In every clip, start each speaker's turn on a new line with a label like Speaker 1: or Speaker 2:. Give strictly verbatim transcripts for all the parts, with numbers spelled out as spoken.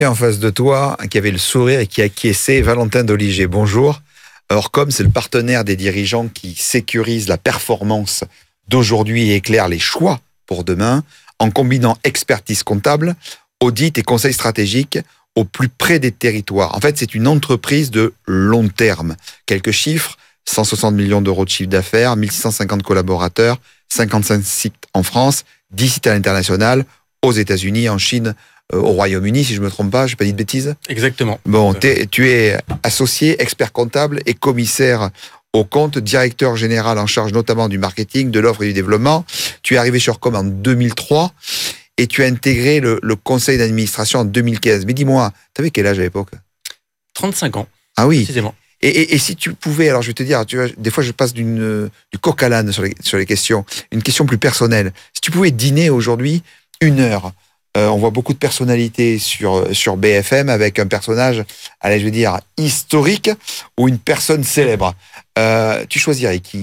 Speaker 1: Et en face de toi, qui avait le sourire et qui acquiesçait, Valentin Doliger. Bonjour. Orcom, c'est le partenaire des dirigeants qui sécurise la performance d'aujourd'hui et éclaire les choix pour demain en combinant expertise comptable, audit et conseil stratégique au plus près des territoires. En fait, c'est une entreprise de long terme. Quelques chiffres, cent soixante millions d'euros de chiffre d'affaires, mille six cent cinquante collaborateurs, cinquante-cinq sites en France, dix sites à l'international, aux États-Unis, en Chine, au Royaume-Uni, si je ne me trompe pas, je n'ai pas dit de bêtises.
Speaker 2: Exactement.
Speaker 1: Bon, t'es, tu es associé, expert comptable et commissaire au compte, directeur général en charge notamment du marketing, de l'offre et du développement. Tu es arrivé sur Orcom en deux mille trois et tu as intégré le, le conseil d'administration en deux mille quinze. Mais dis-moi, tu avais quel âge à l'époque ?
Speaker 2: trente-cinq ans.
Speaker 1: Ah oui.
Speaker 2: Précisément.
Speaker 1: Et, et, et si tu pouvais, alors je vais te dire, tu vois, des fois je passe d'une, du coq à l'âne sur les, sur les questions, une question plus personnelle. Si tu pouvais dîner aujourd'hui une heure, Euh, on voit beaucoup de personnalités sur, sur B F M avec un personnage, allez, je veux dire, historique ou une personne célèbre. Euh, tu choisirais qui ?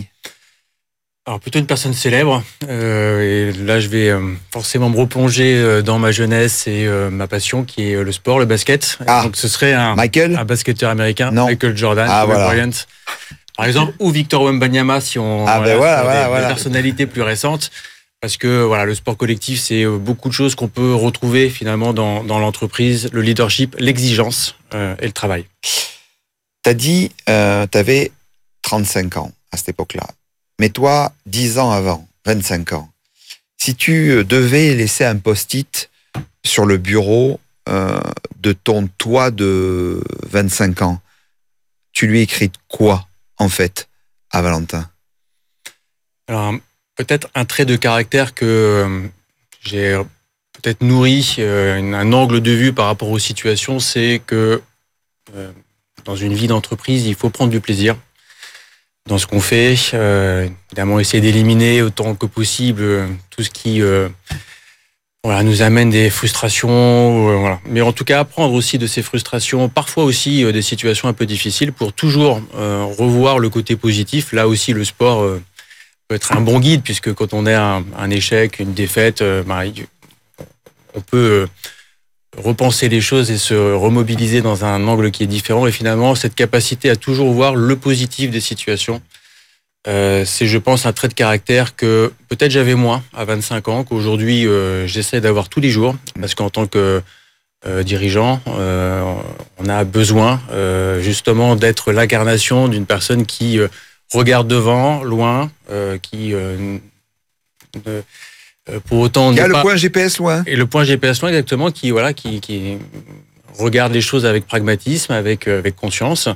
Speaker 2: Alors plutôt une personne célèbre. Euh, et là, je vais euh, forcément me replonger dans ma jeunesse et euh, ma passion, qui est le sport, le basket.
Speaker 1: Ah,
Speaker 2: donc ce serait un,
Speaker 1: Michael ?
Speaker 2: un basketteur américain,
Speaker 1: non.
Speaker 2: Michael Jordan,
Speaker 1: ah,
Speaker 2: Kobe
Speaker 1: voilà.
Speaker 2: Bryant, par exemple, ou Victor Wembanyama, si on
Speaker 1: ah,
Speaker 2: voilà,
Speaker 1: ben voilà,
Speaker 2: des,
Speaker 1: voilà,
Speaker 2: des
Speaker 1: voilà.
Speaker 2: personnalités plus récentes. Parce que voilà, le sport collectif, c'est beaucoup de choses qu'on peut retrouver finalement dans, dans l'entreprise, le leadership, l'exigence euh, et le travail.
Speaker 1: Tu as dit, euh, tu avais trente-cinq ans à cette époque-là. Mais toi, dix ans avant, vingt-cinq ans, si tu devais laisser un post-it sur le bureau euh, de ton toi de vingt-cinq ans, tu lui écris quoi, en fait, à Valentin ?
Speaker 2: Alors, peut-être un trait de caractère que euh, j'ai peut-être nourri, euh, un angle de vue par rapport aux situations, c'est que euh, dans une vie d'entreprise, il faut prendre du plaisir dans ce qu'on fait. Euh, évidemment, essayer d'éliminer autant que possible euh, tout ce qui euh, voilà, nous amène des frustrations. Euh, voilà. Mais en tout cas, apprendre aussi de ces frustrations, parfois aussi euh, des situations un peu difficiles, pour toujours euh, revoir le côté positif. Là aussi, le sport euh, peut être un bon guide, puisque quand on a un, un échec, une défaite, euh, bah, on peut euh, repenser les choses et se remobiliser dans un angle qui est différent. Et finalement, cette capacité à toujours voir le positif des situations, euh, c'est, je pense, un trait de caractère que peut-être j'avais moins à vingt-cinq ans, qu'aujourd'hui euh, j'essaie d'avoir tous les jours, parce qu'en tant que euh, dirigeant, euh, on a besoin euh, justement d'être l'incarnation d'une personne qui euh, regarde devant, loin, euh, qui euh, euh, pour autant...
Speaker 1: Il y a le
Speaker 2: pas...
Speaker 1: point G P S loin.
Speaker 2: Et le point G P S loin, exactement, qui, voilà, qui, qui regarde les choses avec pragmatisme, avec, avec conscience,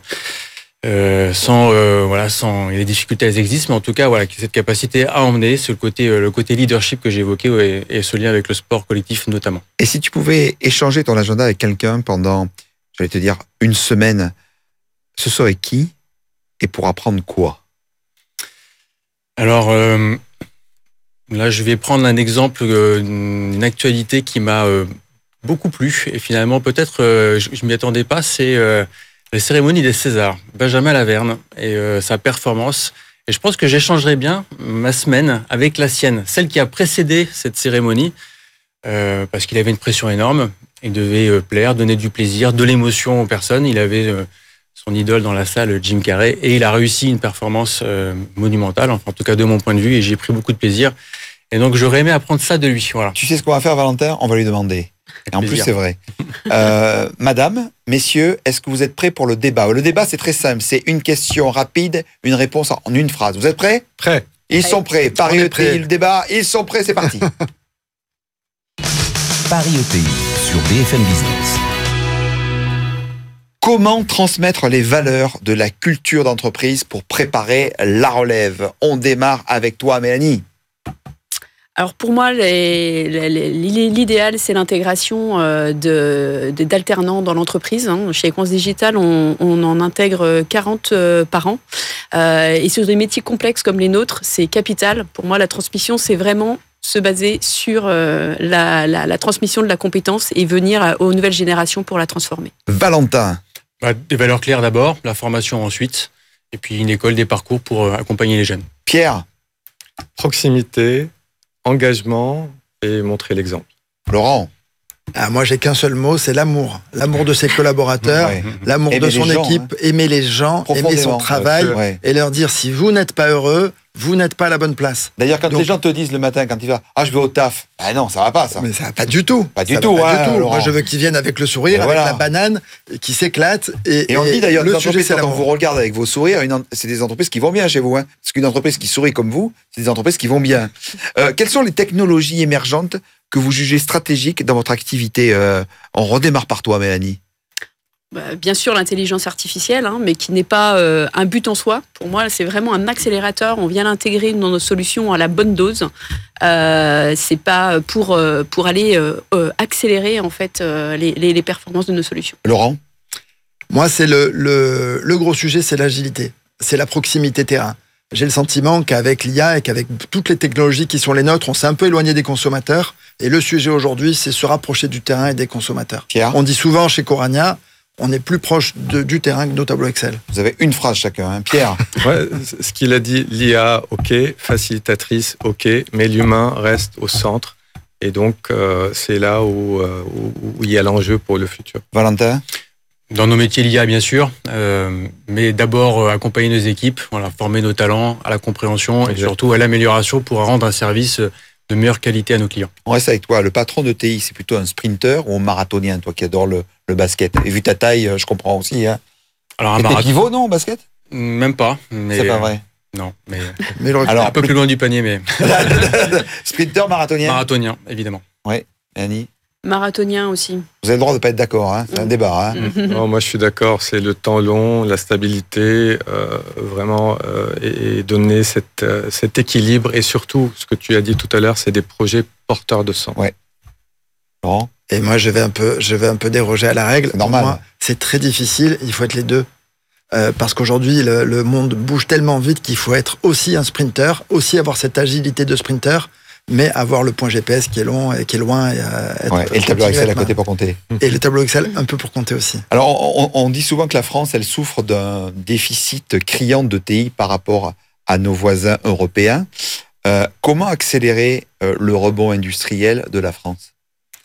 Speaker 2: euh, sans, euh, voilà, sans... Les difficultés, elles existent, mais en tout cas, voilà, cette capacité à emmener, ce côté, le côté leadership que j'évoquais, ouais, et ce lien avec le sport collectif notamment.
Speaker 1: Et si tu pouvais échanger ton agenda avec quelqu'un pendant, j'allais te dire, une semaine, ce serait qui et pour apprendre quoi ?
Speaker 2: Alors, euh, là, je vais prendre un exemple, euh, une actualité qui m'a euh, beaucoup plu. Et finalement, peut-être, euh, je ne m'y attendais pas, c'est euh, la cérémonie des Césars. Benjamin Laverne et euh, sa performance. Et je pense que j'échangerai bien ma semaine avec la sienne, celle qui a précédé cette cérémonie, euh, parce qu'il avait une pression énorme. Il devait euh, plaire, donner du plaisir, de l'émotion aux personnes. Il avait... Euh, son idole dans la salle, Jim Carrey, et il a réussi une performance euh, monumentale, enfin, en tout cas de mon point de vue, et j'ai pris beaucoup de plaisir. Et donc j'aurais aimé apprendre ça de lui. Voilà.
Speaker 1: Tu sais ce qu'on va faire, Valentin ? On va lui demander. Et en plus, c'est vrai. Euh, madame, messieurs, est-ce que vous êtes prêts pour le débat ? Le débat, c'est très simple. C'est une question rapide, une réponse en une phrase. Vous êtes prêts ?
Speaker 3: Prêts.
Speaker 1: Ils sont prêts. Paris E T I, le débat, ils sont prêts, c'est parti.
Speaker 4: Paris E T I sur B F M Business.
Speaker 1: Comment transmettre les valeurs de la culture d'entreprise pour préparer la relève ? On démarre avec toi, Mélanie.
Speaker 5: Alors pour moi, les, les, l'idéal, c'est l'intégration euh, de, de, d'alternants dans l'entreprise. Hein. Chez Equance Digital, on, on en intègre quarante euh, par an. Euh, et sur des métiers complexes comme les nôtres, c'est capital. Pour moi, la transmission, c'est vraiment se baser sur euh, la, la, la transmission de la compétence et venir à, aux nouvelles générations pour la transformer.
Speaker 1: Valentin.
Speaker 2: Bah, des valeurs claires d'abord, la formation ensuite, et puis une école, des parcours pour euh, accompagner les jeunes.
Speaker 1: Pierre.
Speaker 3: Proximité, engagement et montrer l'exemple.
Speaker 1: Laurent.
Speaker 3: Ah, moi, j'ai qu'un seul mot, c'est l'amour. L'amour de ses collaborateurs, ouais. l'amour aimer de son gens, équipe, hein. aimer les gens, aimer son travail, ouais. et leur dire, si vous n'êtes pas heureux, vous n'êtes pas à la bonne place.
Speaker 1: D'ailleurs, quand Donc, les gens te disent le matin, quand ils vont, ah, je vais au taf, ah non, ça va pas, ça.
Speaker 3: Mais ça va pas du tout.
Speaker 1: Pas du
Speaker 3: ça
Speaker 1: tout,
Speaker 3: pas
Speaker 1: ouais,
Speaker 3: du tout. Moi, je veux qu'ils viennent avec le sourire, et avec voilà. la banane, qui s'éclate. Et,
Speaker 1: et on
Speaker 3: et
Speaker 1: dit d'ailleurs,
Speaker 3: le
Speaker 1: les
Speaker 3: sujet,
Speaker 1: entreprises, quand on vous regarde avec vos sourires, une, c'est des entreprises qui vont bien chez vous, hein. Parce qu'une entreprise qui sourit comme vous, c'est des entreprises qui vont bien. Euh, quelles sont les technologies émergentes que vous jugez stratégiques dans votre activité? euh, On redémarre par toi, Mélanie.
Speaker 5: Bah, bien sûr, l'intelligence artificielle, hein, mais qui n'est pas euh, un but en soi. Pour moi, c'est vraiment un accélérateur. On vient l'intégrer dans nos solutions à la bonne dose. Euh, c'est pas pour euh, pour aller euh, euh, accélérer en fait euh, les, les, les performances de nos solutions.
Speaker 1: Laurent,
Speaker 3: moi, c'est le le, le gros sujet, c'est l'agilité, c'est la proximité terrain. J'ai le sentiment qu'avec l'I A et qu'avec toutes les technologies qui sont les nôtres, on s'est un peu éloigné des consommateurs. Et le sujet aujourd'hui, c'est se rapprocher du terrain et des consommateurs.
Speaker 1: Pierre,
Speaker 3: on dit souvent chez Corania, on est plus proche de, du terrain que nos tableaux Excel.
Speaker 1: Vous avez une phrase chacun, hein. Pierre.
Speaker 6: Ouais, ce qu'il a dit, l'I A, ok, facilitatrice, ok, mais l'humain reste au centre. Et donc, euh, c'est là où, euh, où, où il y a l'enjeu pour le futur.
Speaker 1: Valentin?
Speaker 2: Dans nos métiers, l'I A, bien sûr, euh, mais d'abord euh, accompagner nos équipes, voilà, former nos talents à la compréhension et surtout à l'amélioration pour rendre un service de meilleure qualité à nos clients.
Speaker 1: On reste avec toi. Le patron de T I, c'est plutôt un sprinter ou un marathonien, toi qui adore le, le basket? Et vu ta taille, je comprends aussi. Hein.
Speaker 2: Alors un
Speaker 1: Et
Speaker 2: marathon.
Speaker 1: T'es pivot, non, au basket?
Speaker 2: Même pas. Mais
Speaker 1: c'est pas vrai.
Speaker 2: Non, mais,
Speaker 3: mais le...
Speaker 2: alors un peu plus loin du panier, mais
Speaker 1: sprinter, marathonien.
Speaker 2: Marathonien, évidemment.
Speaker 1: Oui, Annie.
Speaker 5: Marathonien aussi.
Speaker 1: Vous avez le droit de ne pas être d'accord, hein. C'est un débat. Hein.
Speaker 6: Non, moi, je suis d'accord. C'est le temps long, la stabilité, euh, vraiment, euh, et, et donner cette, euh, cet équilibre. Et surtout, ce que tu as dit tout à l'heure, c'est des projets porteurs de sens.
Speaker 1: Ouais. Bon.
Speaker 3: Et moi, je vais un peu, je vais un peu déroger à la règle.
Speaker 1: Normal.
Speaker 3: Moi, c'est très difficile. Il faut être les deux. Euh, parce qu'aujourd'hui, le, le monde bouge tellement vite qu'il faut être aussi un sprinter, aussi avoir cette agilité de sprinter, mais avoir le point G P S qui est long et qui est loin. Et, euh, être,
Speaker 1: ouais, et le tableau Excel à côté pour compter.
Speaker 3: Et le tableau Excel un peu pour compter aussi.
Speaker 1: Alors, on, on dit souvent que la France, elle souffre d'un déficit criant de T I par rapport à nos voisins européens. Euh, comment accélérer euh, le rebond industriel de la France?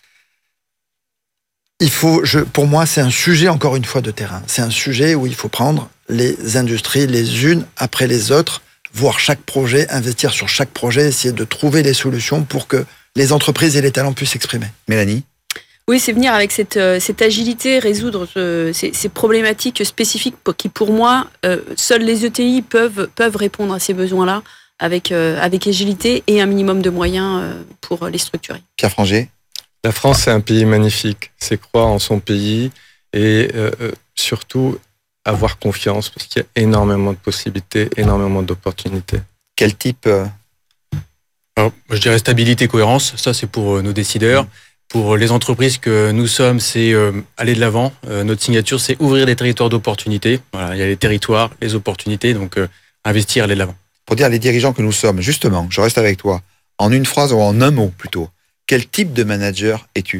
Speaker 3: Il faut, je, pour moi, c'est un sujet, encore une fois, de terrain. C'est un sujet où il faut prendre les industries les unes après les autres, voir chaque projet, investir sur chaque projet, essayer de trouver les solutions pour que les entreprises et les talents puissent s'exprimer.
Speaker 1: Mélanie?
Speaker 5: Oui, c'est venir avec cette, cette agilité, résoudre euh, ces, ces problématiques spécifiques qui, pour moi, euh, seuls les E T I peuvent, peuvent répondre à ces besoins-là avec, euh, avec agilité et un minimum de moyens euh, pour les structurer.
Speaker 1: Pierre Franger?
Speaker 6: La France, c'est un pays magnifique. C'est croire en son pays et euh, surtout avoir confiance parce qu'il y a énormément de possibilités, énormément d'opportunités.
Speaker 1: Quel type euh...
Speaker 2: Alors, je dirais stabilité, cohérence. Ça, c'est pour nos décideurs. Mmh. Pour les entreprises que nous sommes, c'est euh, aller de l'avant. Euh, notre signature, c'est ouvrir des territoires d'opportunités. Voilà, il y a les territoires, les opportunités, donc euh, investir, aller de l'avant.
Speaker 1: Pour dire les dirigeants que nous sommes, justement, je reste avec toi, en une phrase ou en un mot plutôt, quel type de manager es-tu?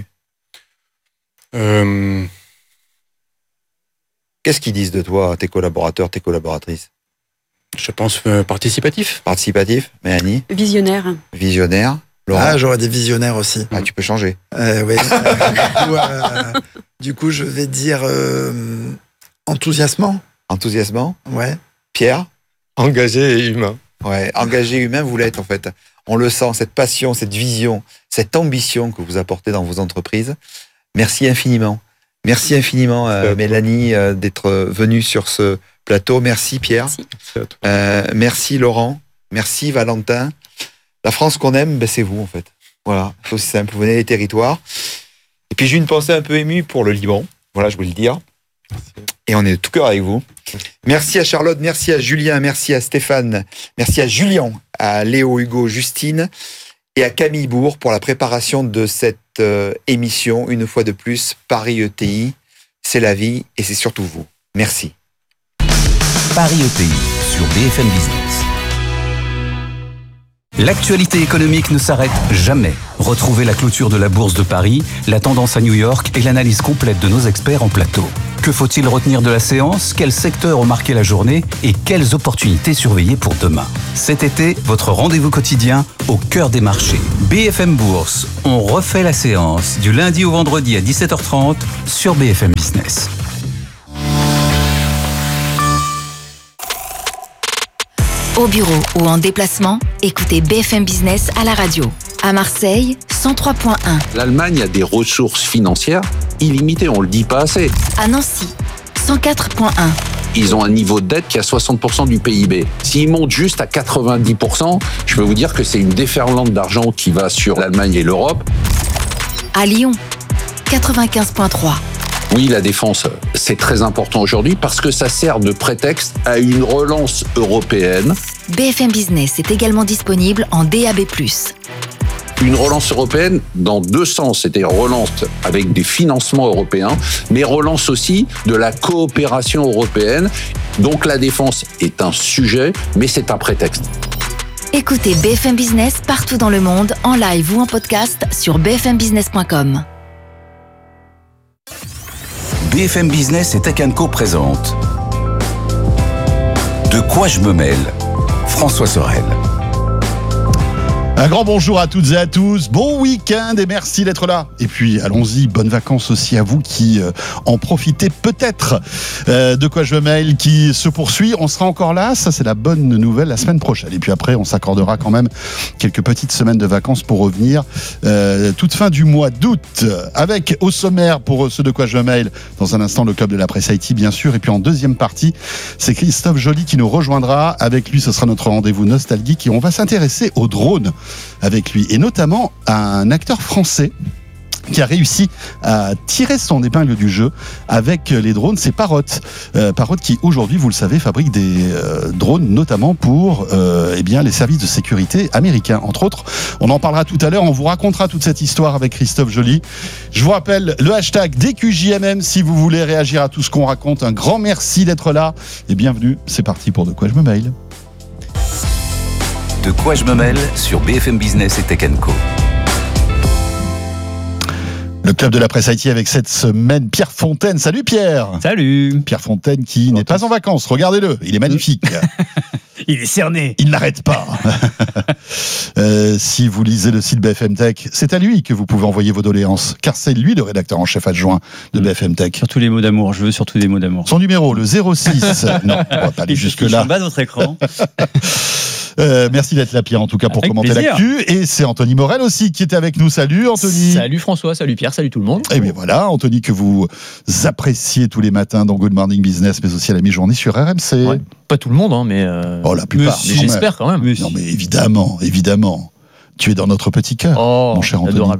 Speaker 2: euh...
Speaker 1: Qu'est-ce qu'ils disent de toi, tes collaborateurs, tes collaboratrices?
Speaker 2: Je pense euh, participatif.
Speaker 1: Participatif, Mélanie?
Speaker 5: Visionnaire.
Speaker 1: Visionnaire. Laurent?
Speaker 3: Ah, j'aurais des visionnaires aussi.
Speaker 1: Ah, tu peux changer.
Speaker 3: Euh, oui. du, coup, euh, du coup, je vais dire euh, enthousiasmant.
Speaker 1: Enthousiasmant?
Speaker 3: Ouais.
Speaker 1: Pierre?
Speaker 6: Engagé et humain.
Speaker 1: Ouais, engagé humain, vous l'êtes en fait. On le sent, cette passion, cette vision, cette ambition que vous apportez dans vos entreprises. Merci infiniment. Merci infiniment, euh, Mélanie, euh, d'être venue sur ce plateau. Merci, Pierre.
Speaker 5: Merci,
Speaker 6: merci,
Speaker 1: euh, merci Laurent. Merci, Valentin. La France qu'on aime, ben, c'est vous, en fait. Voilà, c'est aussi simple. Vous venez des territoires. Et puis, j'ai une pensée un peu émue pour le Liban. Voilà, je voulais le dire. Merci. Et on est de tout cœur avec vous. Merci à Charlotte, merci à Julien, merci à Stéphane, merci à Julien, à Léo, Hugo, Justine et à Camille Bourg pour la préparation de cette euh, émission. Une fois de plus, Paris E T I, c'est la vie et c'est surtout vous. Merci.
Speaker 4: Paris E T I sur B F M Business. L'actualité économique ne s'arrête jamais. Retrouvez la clôture de la Bourse de Paris, la tendance à New York et l'analyse complète de nos experts en plateau. Que faut-il retenir de la séance? Quels secteurs ont marqué la journée? Et quelles opportunités surveiller pour demain? Cet été, votre rendez-vous quotidien au cœur des marchés. B F M Bourse, on refait la séance du lundi au vendredi à dix-sept heures trente sur B F M Business.
Speaker 7: Au bureau ou en déplacement, écoutez B F M Business à la radio. À Marseille, cent trois virgule un.
Speaker 8: L'Allemagne a des ressources financières illimitées, on le dit pas assez.
Speaker 7: À Nancy, cent quatre virgule un.
Speaker 8: Ils ont un niveau de dette qui est à soixante pour cent du P I B. S'ils montent juste à quatre-vingt-dix pour cent, je peux vous dire que c'est une déferlante d'argent qui va sur l'Allemagne et l'Europe.
Speaker 7: À Lyon, quatre-vingt-quinze virgule trois.
Speaker 8: Oui, la défense, c'est très important aujourd'hui parce que ça sert de prétexte à une relance européenne.
Speaker 7: B F M Business est également disponible en D A B plus.
Speaker 8: Une relance européenne dans deux sens, c'est-à-dire relance avec des financements européens, mais relance aussi de la coopération européenne. Donc la défense est un sujet, mais c'est un prétexte.
Speaker 7: Écoutez B F M Business partout dans le monde, en live ou en podcast sur b f m business point com.
Speaker 4: B F M Business et Tech and Co présente De quoi je me mêle? François Sorel.
Speaker 9: Un grand bonjour à toutes et à tous, bon week-end et merci d'être là. Et puis allons-y, bonnes vacances aussi à vous qui euh, en profitez peut-être. Euh, de quoi je me mêle qui se poursuit, on sera encore là, ça c'est la bonne nouvelle la semaine prochaine. Et puis après on s'accordera quand même quelques petites semaines de vacances pour revenir euh, toute fin du mois d'août. Avec au sommaire pour ce de quoi je me mêle, dans un instant le club de la presse I T bien sûr. Et puis en deuxième partie, c'est Christophe Joly qui nous rejoindra. Avec lui ce sera notre rendez-vous nostalgique et on va s'intéresser aux drones avec lui, et notamment à un acteur français qui a réussi à tirer son épingle du jeu avec les drones, c'est Parrot. Euh, Parrot qui aujourd'hui, vous le savez, fabrique des euh, drones notamment pour euh, eh bien, les services de sécurité américains, entre autres. On en parlera tout à l'heure, on vous racontera toute cette histoire avec Christophe Joly. Je vous rappelle le hashtag D Q J M M si vous voulez réagir à tout ce qu'on raconte. Un grand merci d'être là et bienvenue, c'est parti pour De quoi je me mêle.
Speaker 4: De quoi je me mêle sur B F M Business et Tech and Co.
Speaker 9: Le club de la presse I T avec cette semaine Pierre Fontaine. Salut Pierre.
Speaker 10: Salut.
Speaker 9: Pierre Fontaine qui n'est pas en vacances. Regardez-le, il est magnifique.
Speaker 10: Il est cerné.
Speaker 9: Il n'arrête pas. euh, si vous lisez le site B F M Tech, c'est à lui que vous pouvez envoyer vos doléances, car c'est lui le rédacteur en chef adjoint de B F M Tech.
Speaker 10: Surtout les mots d'amour, je veux surtout des mots d'amour.
Speaker 9: Son numéro, le zéro six. Non, on va pas aller jusque-là.
Speaker 10: En bas de votre écran.
Speaker 9: Euh, merci d'être là Pierre en tout cas pour
Speaker 10: avec
Speaker 9: commenter
Speaker 10: plaisir.
Speaker 9: L'actu, et c'est Anthony Morel aussi qui était avec nous. Salut Anthony.
Speaker 10: Salut François, salut Pierre, salut tout le monde.
Speaker 9: Et bien voilà Anthony que vous appréciez tous les matins dans Good Morning Business mais aussi à la mi-journée sur R M C.
Speaker 10: Ouais, pas tout le monde hein, mais euh...
Speaker 9: oh la plupart
Speaker 10: mais j'espère quand même.
Speaker 9: Mais non mais évidemment, évidemment. Tu es dans notre petit cœur
Speaker 10: oh,
Speaker 9: mon cher Anthony.
Speaker 10: Adorable.